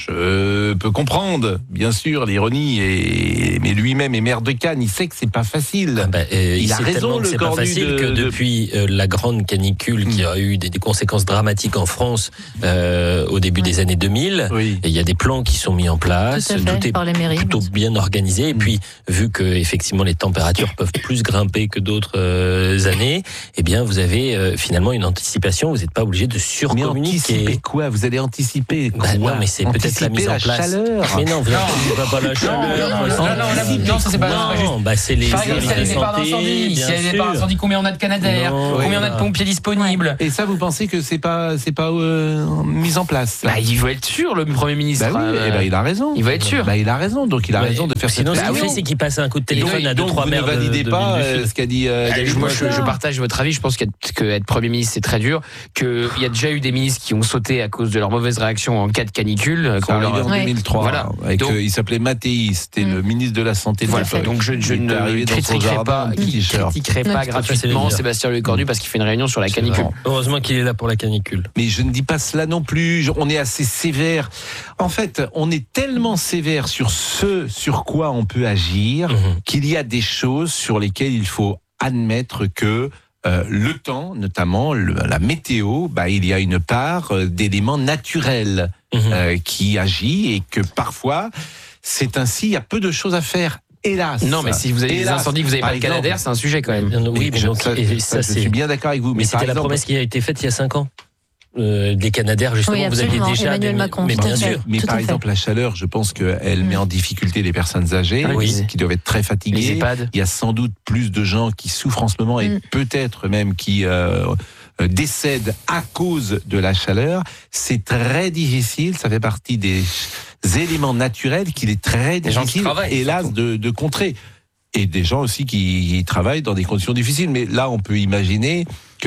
Je peux comprendre, bien sûr, l'ironie, et... mais lui-même est maire de Cannes, il sait que c'est pas facile. Ah bah, euh, il, il a raison, le c'est pas facile de, que depuis de... euh, la grande canicule mmh. qui a eu des, des conséquences dramatiques en France euh, au début ouais. des années deux mille, oui. il y a des plans qui sont mis en place, tout, fait, tout est par les mairies, plutôt bien organisé. Et puis, vu que effectivement les températures peuvent plus grimper que d'autres euh, années, eh bien, vous avez euh, finalement une anticipation. Vous n'êtes pas obligé de surcommuniquer. Mais anticiper quoi ? Vous allez anticiper quoi ? Bah, non, mais c'est peut-être la mise en place. Chaleur. Mais non, vous n'anticipez pas, pas la chaleur. Non, non, non, non, non, ça c'est pas. Non, bah c'est les. Par exemple, s'il y a des départs d'incendie, s'il y a des départs d'incendie, combien on a de Canadair, combien on a de pompiers disponibles. Et ça, vous pensez que c'est pas, c'est pas euh, mis en place Bah, il veut être sûr, le Premier ministre. Bah oui, euh, et bah, il a raison. Il va être sûr. Bah, il a raison, donc il a ouais. raison de faire ça. Sinon, ce qu'il fait, c'est qu'il passe un coup de téléphone à deux, trois maires. Vous ne validez pas ce qu'a dit. Moi, je partage votre avis. Je pense qu'être Premier ministre, c'est très dur. Qu'il y a déjà eu des ministres qui ont sauté à cause de leur mauvaise réaction en cas de canicule. Ça arrivé en deux mille trois. Voilà. Avec, donc, euh, il s'appelait Mattei, c'était mmh. le ministre de la Santé de voilà. l'époque. Donc je, je ne critiquerai pas, critiquerai pas gratuitement Sébastien Lecornu parce qu'il fait une réunion sur la canicule. Heureusement qu'il est là pour la canicule. Mais je ne dis pas cela non plus. On est assez sévère. En fait, on est tellement sévère sur ce sur quoi on peut agir mmh. qu'il y a des choses sur lesquelles il faut admettre que Euh, le temps, notamment le, la météo, bah, il y a une part euh, d'éléments naturels mmh. euh, qui agit et que parfois, c'est ainsi, il y a peu de choses à faire. Hélas. Non, mais si vous avez Hélas. des incendies, que vous n'avez pas le Canadair, c'est un sujet quand même. Oui, mais donc, ça, et ça, je suis bien d'accord avec vous. Mais, mais c'était la promesse qui a été faite il y a cinq ans. Euh, des Canadair, justement, oui, vous aviez déjà Emmanuel des... Macron, mais bien sûr. Mais tout par exemple, la chaleur, je pense qu'elle mmh. met en difficulté les personnes âgées, oui. qui doivent être très fatiguées. Il y a sans doute plus de gens qui souffrent en ce moment et mmh. peut-être même qui euh, décèdent à cause de la chaleur. C'est très difficile, ça fait partie des éléments naturels qu'il est très des difficile, hélas, de, de contrer. Et des gens aussi qui, qui travaillent dans des conditions difficiles. Mais là, on peut imaginer que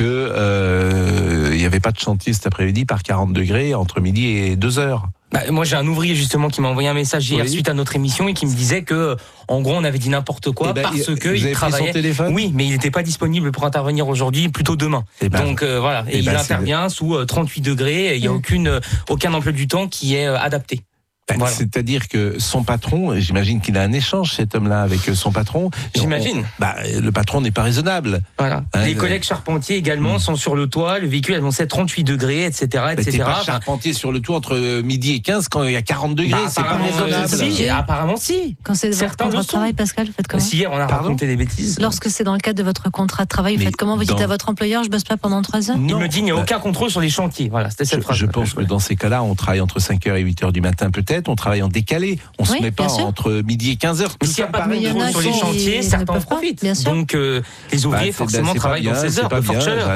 euh, il n'y avait pas de chantier cet après-midi par quarante degrés entre midi et deux heures. Bah, moi, j'ai un ouvrier justement qui m'a envoyé un message hier oui. suite à notre émission et qui me disait que, en gros, on avait dit n'importe quoi ben, parce que il travaillait. Son téléphone oui, mais il n'était pas disponible pour intervenir aujourd'hui, plutôt demain. Et ben, Donc euh, voilà, et, et il ben, intervient sous euh, trente-huit degrés. Et il n'y a mmh. aucune, euh, aucun emploi du temps qui est euh, adapté. Voilà. C'est-à-dire que son patron, j'imagine qu'il a un échange, cet homme-là, avec son patron. J'imagine. On, bah, le patron n'est pas raisonnable. Voilà. Hein, les euh... collègues charpentiers également mmh. sont sur le toit, le véhicule annonçait trente-huit degrés, et cetera, et cetera. T'es pas charpentier sur le toit entre midi et quinze quand il y a quarante degrés, bah, c'est pas raisonnable. Si, apparemment si. Quand c'est dans votre contrat de travail, Pascal, vous faites comment? Si hier on a Pardon raconté des bêtises. Lorsque c'est dans le cadre de votre contrat de travail, vous faites comment? Vous dites à votre employeur, je bosse pas pendant trois heures? Il me dit, il n'y a aucun contrôle sur les chantiers. Voilà, c'était cette phrase. Je pense que dans ces cas-là, on travaille entre cinq heures et huit heures du matin peut-être, on travaille en décalé. On ne oui, se met pas entre midi et quinze heures. Mais s'il n'y a pas de contrôle sur les chantiers, certains en profitent. Donc euh, les ouvriers, bah, forcément, bah, travaillent bien, dans ces heures de forte chaleur.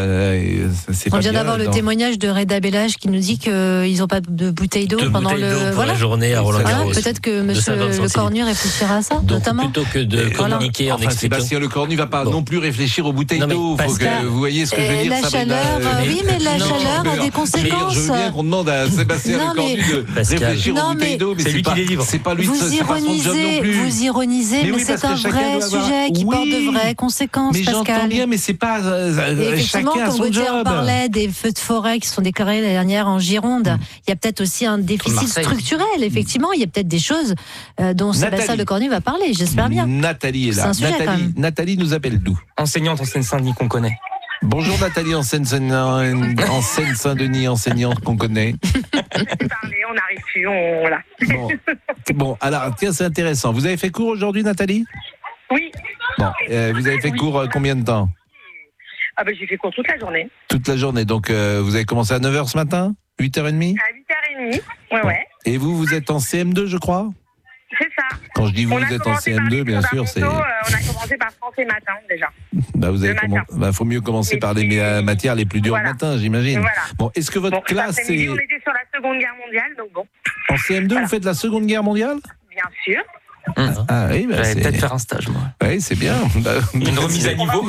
On vient d'avoir le témoignage de Reda Bellage qui nous dit qu'ils n'ont pas de bouteille d'eau pendant le. Voilà. La journée à Roland-Garros. Peut-être que monsieur Le Cornu réfléchira à ça, notamment. Plutôt que de communiquer en expliquant. Sébastien Le Cornu ne va pas non plus réfléchir aux bouteilles d'eau. Vous voyez ce que je veux dire? La chaleur, oui, mais la chaleur a des conséquences. Je veux bien qu'on demande à Sébastien Le Cornu de réfléchir aux bouteilles d'eau, mais c'est pas lui. Vous ironisez, vous ironisez, mais, mais oui, c'est un vrai sujet avoir... qui oui, porte de vraies conséquences, mais Pascal. J'entends bien, mais c'est pas euh, chacun a son job. On parlait des feux de forêt qui sont déclarés l'année dernière en Gironde. Mm. Il y a peut-être aussi un déficit structurel. Effectivement, il y a peut-être des choses euh, dont Sébastien Lecornu va parler. J'espère bien. Nathalie est là. C'est un sujet, Nathalie, Nathalie nous appelle d'où? Enseignante en Seine-Saint-Denis qu'on connaît. Bonjour Nathalie en Seine-Saint-Denis, enseignante qu'on connaît. Parler, on n'arrive plus, on voilà. Bon. bon, alors tiens, c'est intéressant. Vous avez fait cours aujourd'hui, Nathalie? Oui. Bon, euh, vous avez fait oui. cours euh, combien de temps? Ah ben j'ai fait cours toute la journée. Toute la journée, donc euh, vous avez commencé à neuf heures ce matin? huit heures trente? À huit heures trente, ouais, bon. ouais. Et vous, vous êtes en C M deux, je crois? C'est ça. Quand je dis vous, vous êtes en C M deux, bien sûr, c'est... Euh, on a commencé par français matin, déjà. Bah, vous avez comm... bah, faut mieux commencer par les puis... matières les plus dures voilà. le matin, j'imagine. Voilà. Bon, est-ce que votre bon, classe est... On était sur la Seconde Guerre mondiale, donc bon. En C M deux, voilà. Vous faites la Seconde Guerre mondiale? Bien sûr. Ah, ah oui, bah, j'allais peut-être faire un stage, moi. Oui, c'est bien. Une remise à niveau.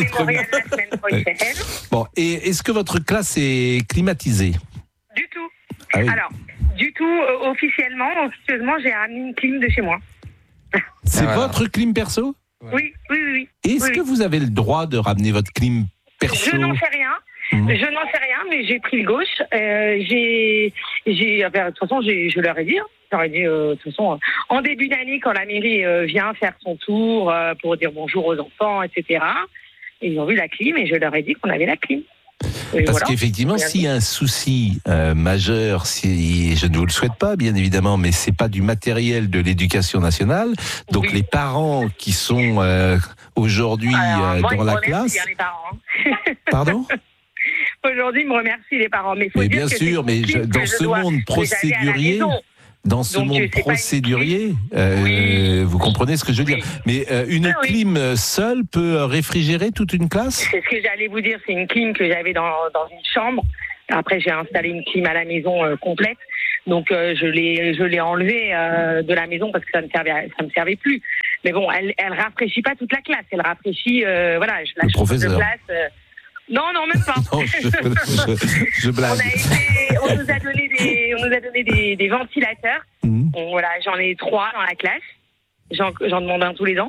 Bon, et est-ce que votre classe est climatisée? Du tout. Ah oui. Alors, du tout, euh, officiellement, officieusement, j'ai un mini clim de chez moi. C'est voilà. votre clim perso ? Oui, oui, oui. Est-ce oui, que oui. vous avez le droit de ramener votre clim perso ? Je n'en sais rien. Mmh. Je n'en sais rien, mais j'ai pris le gauche. Euh, j'ai, j'ai, enfin, de toute façon, j'ai, je leur ai dit. Hein. Je leur ai dit, euh, de toute façon, en début d'année, quand la mairie euh, vient faire son tour euh, pour dire bonjour aux enfants, et cetera. Ils ont vu la clim et je leur ai dit qu'on avait la clim. Et Parce voilà. qu'effectivement, s'il y a un souci euh, majeur, si je ne vous le souhaite pas, bien évidemment, mais c'est pas du matériel de l'éducation nationale. Donc oui. Les parents qui sont euh, aujourd'hui Alors, moi, euh, dans la classe. Les parents, hein. Pardon. Aujourd'hui, ils me remercient les parents. Mais, faut mais dire bien que sûr, mais je, dans ce dois, monde procédurier. Dans ce Donc, monde procédurier, euh, oui. vous comprenez ce que je veux oui. dire. Mais euh, une ah, clim oui. seule peut réfrigérer toute une classe ? C'est ce que j'allais vous dire. C'est une clim que j'avais dans, dans une chambre. Après, j'ai installé une clim à la maison euh, complète. Donc, euh, je l'ai, je l'ai enlevée euh, de la maison parce que ça ne servait, ça me servait plus. Mais bon, elle, elle rafraîchit pas toute la classe. Elle rafraîchit, euh, voilà, je la change de place. Euh, Non, non, même pas. non, je, je, je blague. On, a été, on nous a donné des, on nous a donné des, des ventilateurs. Mmh. Bon, voilà, j'en ai trois dans la classe. J'en, j'en demande un tous les ans.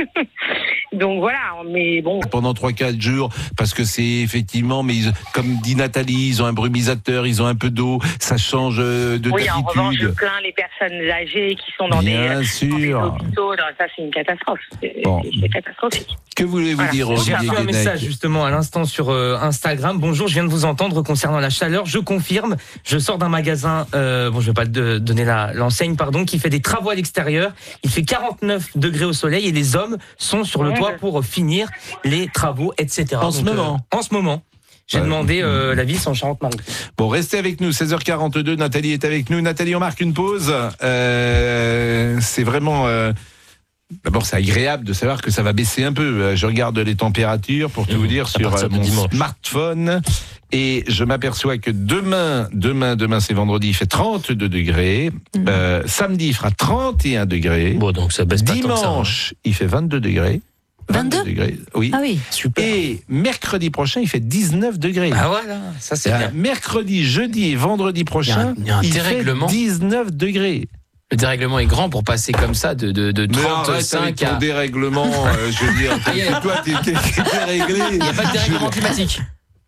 Donc voilà, mais bon. Pendant trois quatre jours, parce que c'est effectivement, mais ils, comme dit Nathalie, ils ont un brumisateur, ils ont un peu d'eau, ça change de oui, d'habitude. En revanche, je plains les personnes âgées qui sont dans, Bien des, sûr. dans des hôpitaux. Ça, c'est une catastrophe. C'est, bon. c'est catastrophique. Que voulez-vous voilà. dire, J'ai reçu un message justement à l'instant sur euh, Instagram. Bonjour, je viens de vous entendre concernant la chaleur. Je confirme, je sors d'un magasin, euh, bon, je vais pas de, donner la, l'enseigne, pardon, qui fait des travaux à l'extérieur. Il fait quarante-neuf degrés au soleil et les hommes sont sur le ouais, toit pour finir les travaux, et cetera. En Donc, ce moment euh, En ce moment. J'ai ouais. demandé euh, l'avis en Charente-Maritime. Bon, restez avec nous, seize heures quarante-deux, Nathalie est avec nous. Nathalie, on marque une pause. Euh, c'est vraiment... Euh, d'abord, c'est agréable de savoir que ça va baisser un peu. Je regarde les températures, pour tout mmh, vous dire, sur euh, mon dimanche. smartphone. Et je m'aperçois que demain, demain, demain, c'est vendredi, il fait trente-deux degrés. Mmh. Euh, samedi, il fera trente et un degrés. Bon, donc ça baisse pas tant que ça. Dimanche, il fait vingt-deux degrés. vingt-deux degrés, oui. Ah oui, super. Et mercredi prochain, il fait dix-neuf degrés. Ah voilà, ça c'est bien. Mercredi, jeudi et vendredi prochain, il, y a un, il, y a un il fait dix-neuf degrés. Le dérèglement est grand pour passer comme ça de, de, de trente-cinq à... Ton dérèglement, euh, je veux dire, toi, t'es, t'es, t'es déréglé. Il n'y a pas de dérèglement climatique.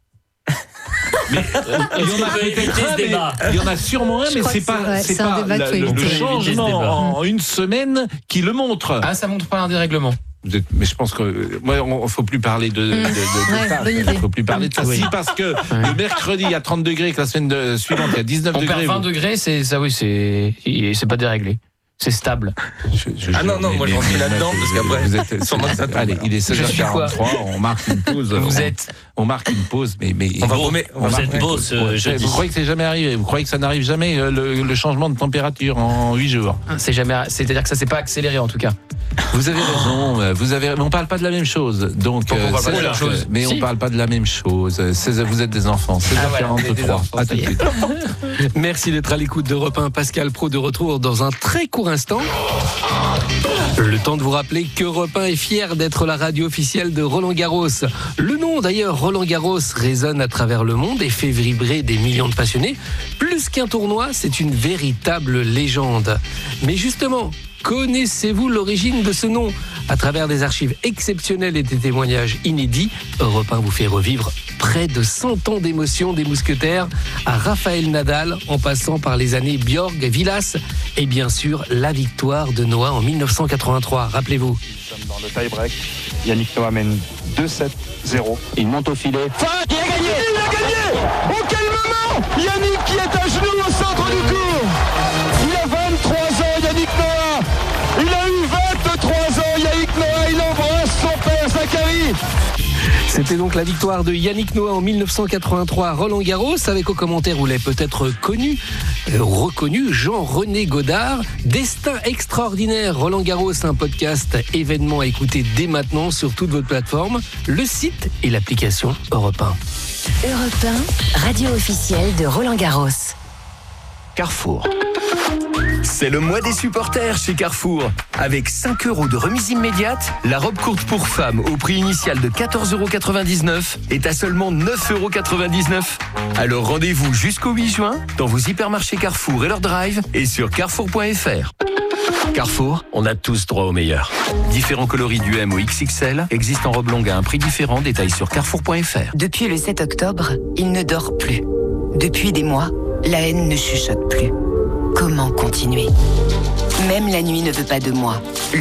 Mais, euh, il, y en a un, mais, il y en a sûrement un, je mais c'est pas, vrai, c'est c'est pas la, le, le changement en une semaine qui le montre. Ah, ça montre pas un dérèglement. Vous êtes, mais je pense que moi, il faut plus parler de, de, de, de ouais, ça. Il faut plus parler de ça. Oui. Si parce que ouais. le mercredi il y a trente degrés, que la semaine de, suivante il y a dix-neuf on degrés. On perd vingt vous... degrés, c'est ça, oui, c'est c'est pas déréglé. C'est stable. Je, je, ah non, non, mais, moi je rentre là-dedans parce qu'après, vous êtes, sans ça allez, il est seize heures quarante-trois, on marque une pause. Vous on, êtes. On marque une pause, mais. mais on va remettre. On vous êtes beau ce jeudi. Vous croyez que c'est jamais arrivé? Vous croyez que ça n'arrive jamais, le, le changement de température en huit jours? C'est jamais. C'est-à-dire que ça s'est pas accéléré en tout cas. Vous avez raison, vous avez, mais on parle pas de la même chose. Donc, euh, on parle pas de la même chose. Mais si. On parle pas de la même chose. Vous êtes des enfants. seize heures quarante-trois. Ah, ouais, à tout de suite. Merci d'être à l'écoute d'Europe un. Pascal Praud de retour dans un très court instant. Le temps de vous rappeler qu'Europe un est fier d'être la radio officielle de Roland Garros. Le nom d'ailleurs, Roland Garros, résonne à travers le monde et fait vibrer des millions de passionnés. Plus qu'un tournoi, c'est une véritable légende. Mais justement, connaissez-vous l'origine de ce nom? À travers des archives exceptionnelles et des témoignages inédits, Europe un vous fait revivre près de cent ans d'émotion des mousquetaires à Raphaël Nadal, en passant par les années Björk, Vilas et bien sûr la victoire de Noah en dix-neuf cent quatre-vingt-trois. Rappelez-vous. Nous sommes dans le tie-break. Yannick Noah mène deux sept zéro. Il monte au filet. Fin, il a gagné Il a gagné Au quel moment Yannick qui est à genoux au centre du court. Il a vingt-trois ans, Yannick Noah. Il a eu vingt-trois ans, Yannick Noah. Il embrasse son père, Zachary. C'était donc la victoire de Yannick Noah en dix-neuf cent quatre-vingt-trois à Roland-Garros, avec au commentaire, vous l'avez peut-être connu, euh, reconnu, Jean-René Godard. Destin extraordinaire, Roland-Garros, un podcast événement à écouter dès maintenant sur toutes vos plateformes, le site et l'application Europe un. Europe un, radio officielle de Roland-Garros. Carrefour. C'est le mois des supporters chez Carrefour. Avec cinq euros de remise immédiate, la robe courte pour femmes au prix initial de quatorze euros quatre-vingt-dix-neuf est à seulement neuf euros quatre-vingt-dix-neuf. Alors rendez-vous jusqu'au huit juin dans vos hypermarchés Carrefour et leur drive et sur carrefour point f r. Carrefour, on a tous droit au meilleur. Différents coloris du M au X X L existent en robe longue à un prix différent. Détails sur carrefour point f r. Depuis le sept octobre, il ne dort plus. Depuis des mois, la haine ne chuchote plus. Comment continuer ? Même la nuit ne veut pas de moi. Le